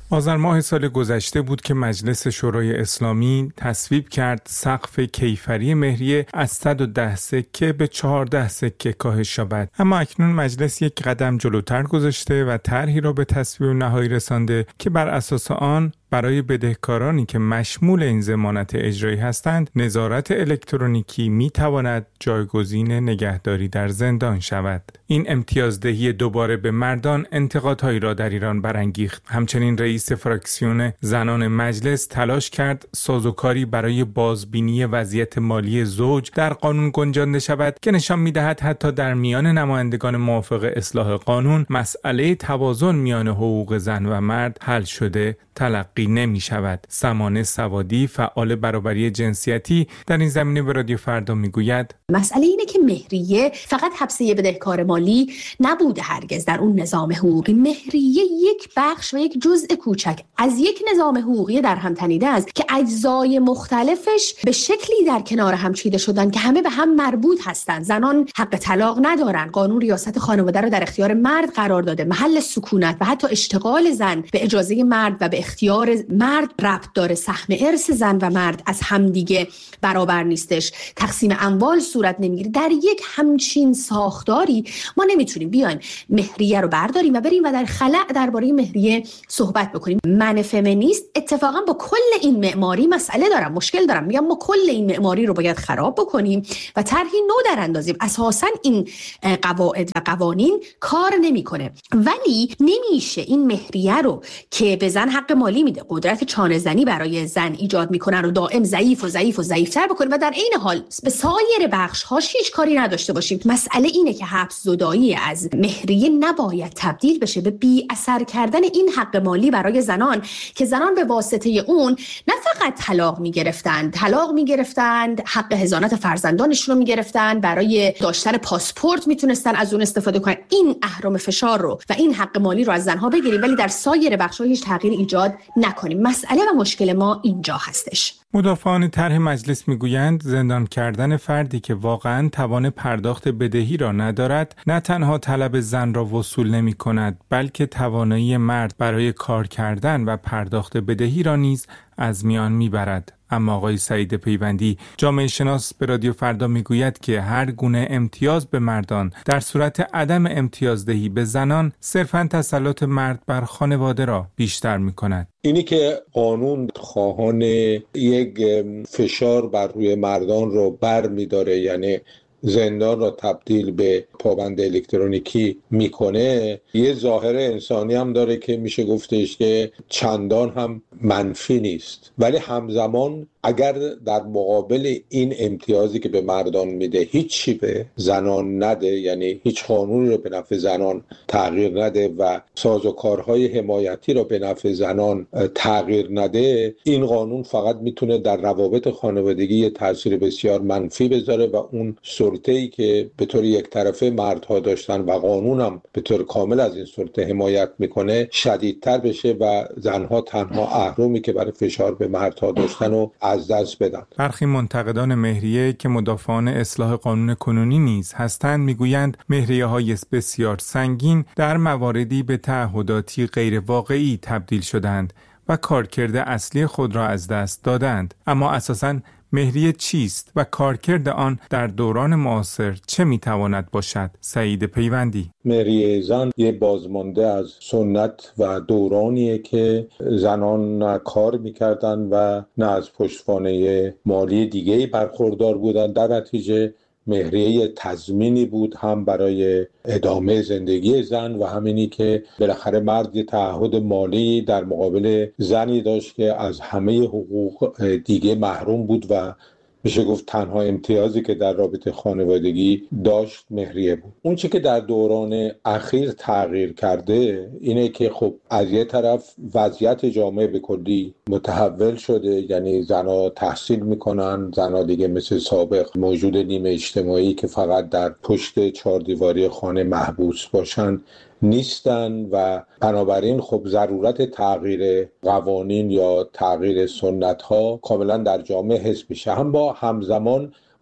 آذر ماه سال گذشته بود که مجلس شورای اسلامی تصویب کرد سقف کیفری مهریه از صد و ده سکه به چهارده سکه کاهش یابد. اما اکنون مجلس یک قدم جلوتر گذاشته و طرحی را به تصویب نهایی رسانده که بر اساس آن برای بدهکارانی که مشمول این ضمانت اجرایی هستند، نظارت الکترونیکی می تواند جایگزین نگهداری در زندان شود. این امتیازدهی دوباره به مردان انتقادهایی را در ایران برانگیخت. همچنین رئیس فراکسیون زنان مجلس تلاش کرد سازوکاری برای بازبینی وضعیت مالی زوج در قانون گنجانده شود که نشان می‌دهد حتی در میان نمایندگان موافق اصلاح قانون مسئله توازن میان حقوق زن و مرد حل شده تلقی نمی شود. سمانه سوادی، فعال برابری جنسیتی، در این زمینه به رادیو فردا می گوید مسئله اینه که مهریه فقط حبسه بدهکار مالی نبوده هرگز در اون نظام حقوقی. مهریه یک بخش و یک جزء کوچک از یک نظام حقوقی در هم تنیده است که اجزای مختلفش به شکلی در کنار هم چیده شدن که همه به هم مربوط هستند. زنان حق طلاق ندارن، قانون ریاست خانواده رو در اختیار مرد قرار داده، محل سکونت و حتی اشتغال زن به اجازه مرد و به اختیار مرد ربط داره، سهم ارث زن و مرد از همدیگه برابر نیستش، تقسیم اموال صورت نمیگیره. در یک همچین ساختاری ما نمیتونیم بیایم مهریه رو برداریم و بریم و در خلأ درباره مهریه صحبت بکنیم. من فمینیست اتفاقا با کل این معماری مسئله دارم، مشکل دارم، میگم ما کل این معماری رو باید خراب بکنیم و طرحی نو در اندازیم. اساسا این قواعد و قوانین کار نمیکنه، ولی نمیشه این مهریه رو که به زن حق مالی میده، قدرت چانه زنی برای زن ایجاد میکنن رو دائم ضعیف و ضعیف و ضعیفتر بکنیم و در عین حال به سایر بخش هاش هیچ کاری نداشته باشیم. مسئله اینه که حبس زدایی از مهریه نباید تبدیل بشه به بی اثر کردن این حق مالی برای زنان که زنان به واسطه اون نه فقط طلاق میگرفتند، طلاق میگرفتند، حق حضانت فرزندانشون رو میگرفتند، برای داشتن پاسپورت میتونستن از اون استفاده کنن. این اهرم فشار رو و این حق مالی رو از زنها بگیریم ولی در سایر بخش‌ها هیچ تغییر ایجاد نکنیم. مسئله و مشکل ما اینجا هستش. مدافعان طرح مجلس میگویند زندان کردن فردی که واقعاً توان پرداخت بدهی را ندارد نه تنها طلب زن را وصول نمی کند بلکه توانایی مرد برای کار کردن و پرداخت بدهی را نیز از میان میبرد. اما آقای سعید پیوندی، جامعه شناس، به رادیو فردا میگوید که هر گونه امتیاز به مردان در صورت عدم امتیازدهی به زنان صرفاً تسلط مرد بر خانواده را بیشتر میکند. اینی که قانون خواهان یک فشار بر روی مردان رو بر میداره، یعنی زندان را تبدیل به پابند الکترونیکی میکنه، یه ظاهر انسانی هم داره که میشه گفتش که چندان هم منفی نیست، ولی همزمان اگر در مقابل این امتیازی که به مردان میده هیچی به زنان نده، یعنی هیچ قانونی رو به نفع زنان تغییر نده و سازوکارهای حمایتی رو به نفع زنان تغییر نده، این قانون فقط میتونه در روابط خانوادگی تاثیر بسیار منفی بذاره و اون سلطه‌ای که به طور یک طرفه مردها داشتن و قانون هم به طور کامل از این سلطه حمایت میکنه شدیدتر بشه و زنها تنها اهرمی که برای فشار به مردها داشتن و از دست بدن. برخی منتقدان مهریه که مدافعان اصلاح قانون کنونی نیز هستند میگویند مهریه‌های بسیار سنگین در مواردی به تعهداتی غیر واقعی تبدیل شدند و کارکرد اصلی خود را از دست دادند. اما اساساً مهریه چیست و کارکرد آن در دوران معاصر چه میتواند باشد؟ سعید پیوندی: مهریه زن یه بازمانده از سنت و دورانیه که زنان نه کار میکردن و نه از پشتوانه مالی دیگه‌ای برخوردار بودن. در نتیجه مهریه تضمینی بود هم برای ادامه زندگی زن و همینی که بالاخره مرد یه تعهد مالی در مقابل زنی داشت که از همه حقوق دیگه محروم بود و میشه گفت تنها امتیازی که در رابطه خانوادگی داشت مهریه بود. اون چی که در دوران اخیر تغییر کرده اینه که خب از یه طرف وضعیت جامعه به کلی متحول شده، یعنی زنها تحصیل میکنن، زنها دیگه مثل سابق موجود نیمه اجتماعی که فقط در پشت چهار دیواری خانه محبوس باشن نیستن و بنابراین خب ضرورت تغییر قوانین یا تغییر سنت ها کاملا در جامعه حس میشه. هم با همزمان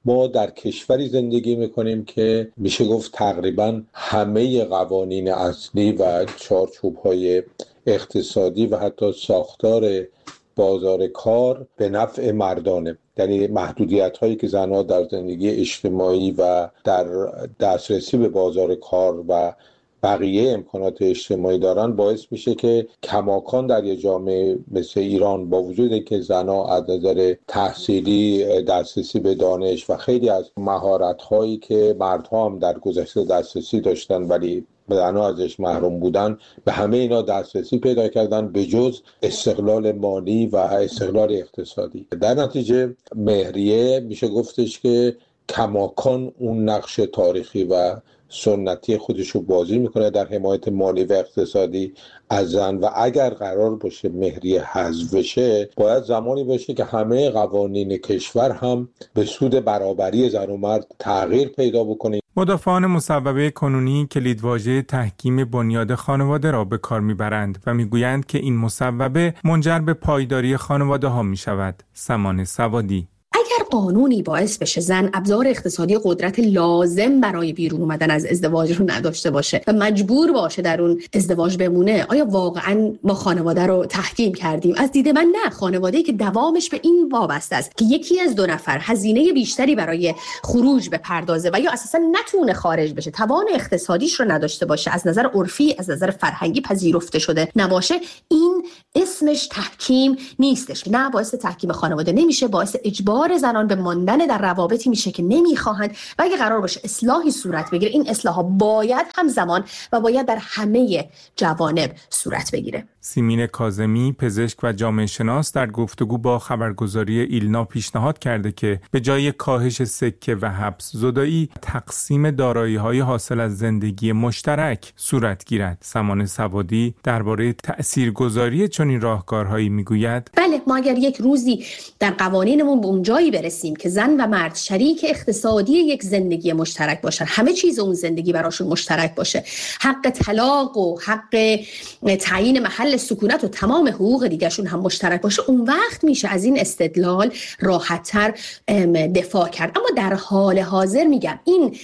ما در کشوری زندگی میکنیم که میشه گفت تقریبا همه قوانین اصلی و چارچوب‌های اقتصادی و حتی ساختار بازار کار به نفع مردانه. یعنی محدودیت هایی که زنها در زندگی اجتماعی و در دسترسی به بازار کار و بقیه امکانات اجتماعی دارن باعث میشه که کماکان در یه جامعه مثل ایران با وجود که زنها از نظر تحصیلی دسترسی به دانش و خیلی از مهارت هایی که مردها هم در گذشته دسترسی داشتن ولی زنها ازش محروم بودن، به همه اینا دسترسی پیدا کردن به جز استقلال مالی و استقلال اقتصادی. در نتیجه مهریه میشه گفتش که کماکان اون نقش تاریخی و سنتی خودشو بازی میکنه در حمایت مالی و اقتصادی از زن و اگر قرار باشه مهریه حذف بشه باید زمانی باشه که همه قوانین کشور هم به سود برابری زن و مرد تغییر پیدا بکنه. مدافعان مصوبه کنونی کلیدواژه تحکیم بنیاد خانواده را به کار میبرند و میگویند که این مصوبه منجر به پایداری خانواده ها میشود. سمان سوادی: اگر قانونی باعث بشه زن ابزار اقتصادی قدرت لازم برای بیرون اومدن از ازدواج رو نداشته باشه و مجبور باشه در اون ازدواج بمونه، آیا واقعا ما خانواده رو تحکیم کردیم؟ از دید من نه. خانواده‌ای که دوامش به این وابسته است که یکی از دو نفر هزینه بیشتری برای خروج بپردازه و یا اساسا نتونه خارج بشه، توان اقتصادیش رو نداشته باشه، از نظر عرفی از نظر فرهنگی پذیرفته شده نباشه، این اسمش تحکیم نیستش. نه، باعث تحکیم خانواده نمیشه، باعث اجبار زنان به ماندن در روابطی میشه که نمیخواهند و اگه قرار باشه اصلاحی صورت بگیره این اصلاح ها باید همزمان و باید در همه جوانب صورت بگیره. سیمین کاظمی، پزشک و جامعه شناس، در گفتگو با خبرگزاری ایلنا پیشنهاد کرده که به جای کاهش سکه و حبس زدایی تقسیم دارایی‌های حاصل از زندگی مشترک صورت گیرد. سمان سوادی درباره تاثیرگذاری چنین راهکارهایی میگوید: بله، ما اگر یک روزی در قوانینمون به اون جایی برسیم که زن و مرد شریک اقتصادی یک زندگی مشترک باشن، همه چیز اون زندگی براشون مشترک باشه، حق طلاق و حق تعیین محل سکونت و تمام حقوق دیگرشون هم مشترک باشه، اون وقت میشه از این استدلال راحت‌تر دفاع کرد. اما در حال حاضر میگم این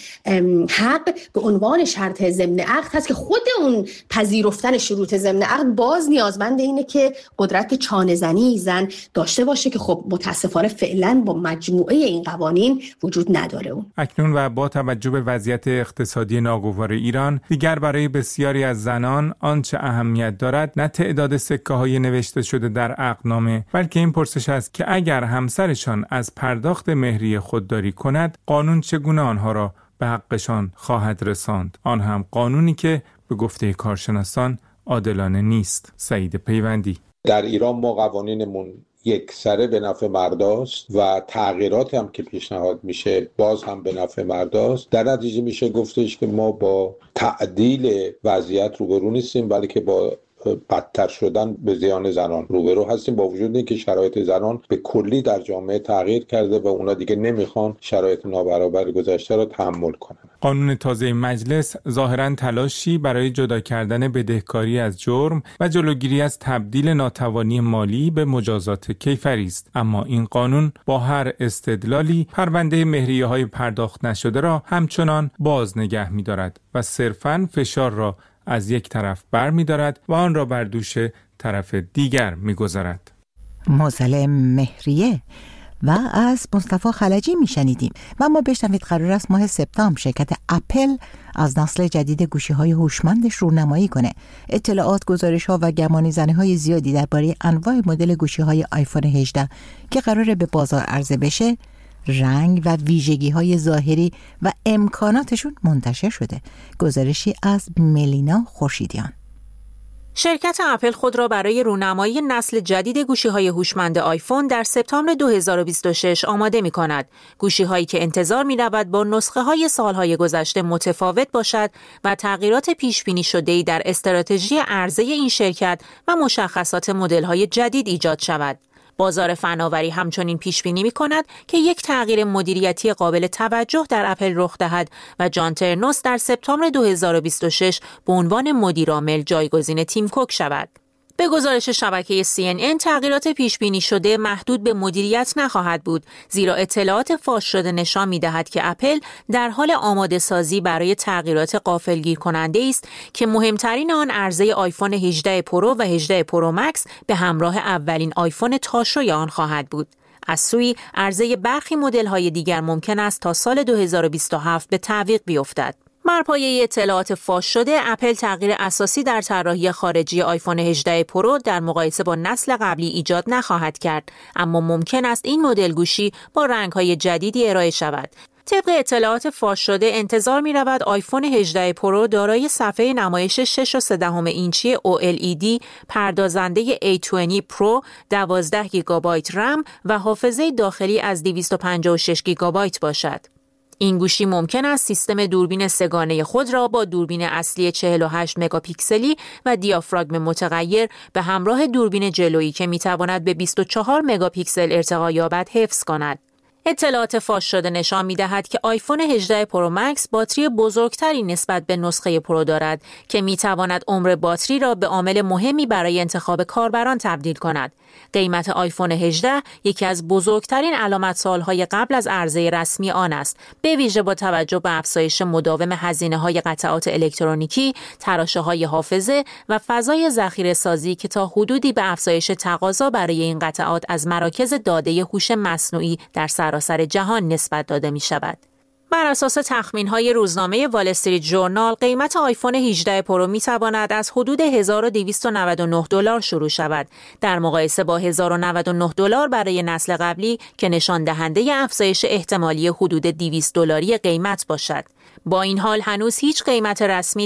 حق به عنوان شرط ضمن عقد هست که خود اون پذیرفتن شروط ضمن عقد باز نیازمند اینه که قدرت چانه زنی زن داشته باشه که خب متاسفانه فعلا با مجموعه این قوانین وجود نداره. اون اکنون و با توجه به وضعیت اقتصادی ناگوار ایران دیگر برای بسیاری از زنان آنچه اهمیت دارد نه تعداد سکه های نوشته شده در عقدنامه، بلکه این پرسش است که اگر همسرشان از پرداخت مهریه خودداری کند قانون چگونه آنها را به حقشان خواهد رساند، آن هم قانونی که به گفته کارشناسان عادلانه نیست. سعید پیوندی: در ایران ما قوانینمون یک سره به نفع مرداست و تغییراتی هم که پیشنهاد میشه باز هم به نفع مرداست. در نتیجه میشه گفتش که ما با تعدیل وضعیت روبرو نیستیم بلکه با بدتر شدن به زیان زنان روبرو هستیم، با وجود اینکه شرایط زنان به کلی در جامعه تغییر کرده و اونا دیگه نمیخوان شرایط نابرابر گذشته را تحمل کنن. قانون تازه مجلس ظاهراً تلاشی برای جدا کردن بدهکاری از جرم و جلوگیری از تبدیل ناتوانی مالی به مجازات کیفری است، اما این قانون با هر استدلالی پرونده مهریه‌های پرداخت نشده را همچنان باز نگه می‌دارد و صرفاً فشار را از یک طرف بر می دارد و آن را بر دوش طرف دیگر می گذارد. معضل مهریه و از مصطفی خلجی می شنیدیم. و اما بشنوید قرار است ماه سپتامبر شرکت اپل از نسل جدید گوشی های هوشمندش رونمایی کنه. اطلاعات، گزارش ها و گمانی زنی های زیادی درباره انواع مدل گوشی های آیفون هجده که قراره به بازار عرضه بشه، رنگ و ویژگی های ظاهری و امکاناتشون منتشر شده. گزارشی از ملینا خورشیدیان. شرکت اپل خود را برای رونمایی نسل جدید گوشی‌های هوشمند آیفون در سپتامبر دو هزار و بیست و شش آماده می‌کند. گوشی‌هایی که انتظار می‌رود با نسخه‌های سال‌های گذشته متفاوت باشد و تغییرات پیش‌بینی شده‌ای در استراتژی عرضه این شرکت و مشخصات مدل‌های جدید ایجاد شود. بازار فناوری همچنین پیش بینی می‌کند که یک تغییر مدیریتی قابل توجه در اپل رخ دهد و جان ترنوس در سپتامبر دو هزار و بیست و شش به عنوان مدیر عامل جایگزین تیم کوک شود. به گزارش شبکه سی ان ان تغییرات پیش بینی شده محدود به مدیریت نخواهد بود، زیرا اطلاعات فاش شده نشان می‌دهد که اپل در حال آماده سازی برای تغییرات غافلگیر کننده است که مهمترین آن عرضه آیفون هجده پرو و هجده پرو مکس به همراه اولین آیفون تاشوی آن خواهد بود. از سوی عرضه برخی مدل‌های دیگر ممکن است تا سال دو هزار و بیست و هفت به تعویق بیفتد. بر پایه اطلاعات فاش شده، اپل تغییر اساسی در طراحی خارجی آیفون هجده پرو در مقایسه با نسل قبلی ایجاد نخواهد کرد، اما ممکن است این مدل گوشی با رنگ‌های جدیدی ارائه شود. طبق اطلاعات فاش شده انتظار می رود آیفون هجده پرو دارای صفحه نمایش شش و سه دهم اینچی او ال ای دی، پردازنده ای بیست پرو، دوازده گیگابایت رم و حافظه داخلی از دویست و پنجاه و شش گیگابایت باشد. این گوشی ممکن است سیستم دوربین سه‌گانه خود را با دوربین اصلی چهل و هشت مگاپیکسلی و دیافراگم متغیر به همراه دوربین جلویی که میتواند به بیست و چهار مگاپیکسل ارتقا یابد حفظ کند. اطلاعات فاش شده نشان می‌دهد که آیفون هجده پرو مکس باتری بزرگتری نسبت به نسخه پرو دارد که می‌تواند عمر باتری را به عامل مهمی برای انتخاب کاربران تبدیل کند. قیمت آیفون هجده یکی از بزرگترین علامت سوال‌های قبل از عرضه رسمی آن است، به ویژه با توجه به افزایش مداوم هزینه‌های قطعات الکترونیکی، تراشه‌های حافظه و فضای ذخیره‌سازی که تا حدودی به افزایش تقاضا برای این قطعات از مراکز داده هوش مصنوعی در سراسر جهان نسبت داده می‌شود. بر اساس تخمین‌های روزنامه وال استریت ژورنال، قیمت آیفون هجده پرو می‌تواند از حدود هزار و دویست و نود و نه دلار شروع شود، در مقایسه با هزار و نود و نه دلار برای نسل قبلی که نشان دهنده افزایش احتمالی حدود دویست دلاری قیمت باشد. با این حال هنوز هیچ قیمت رسمی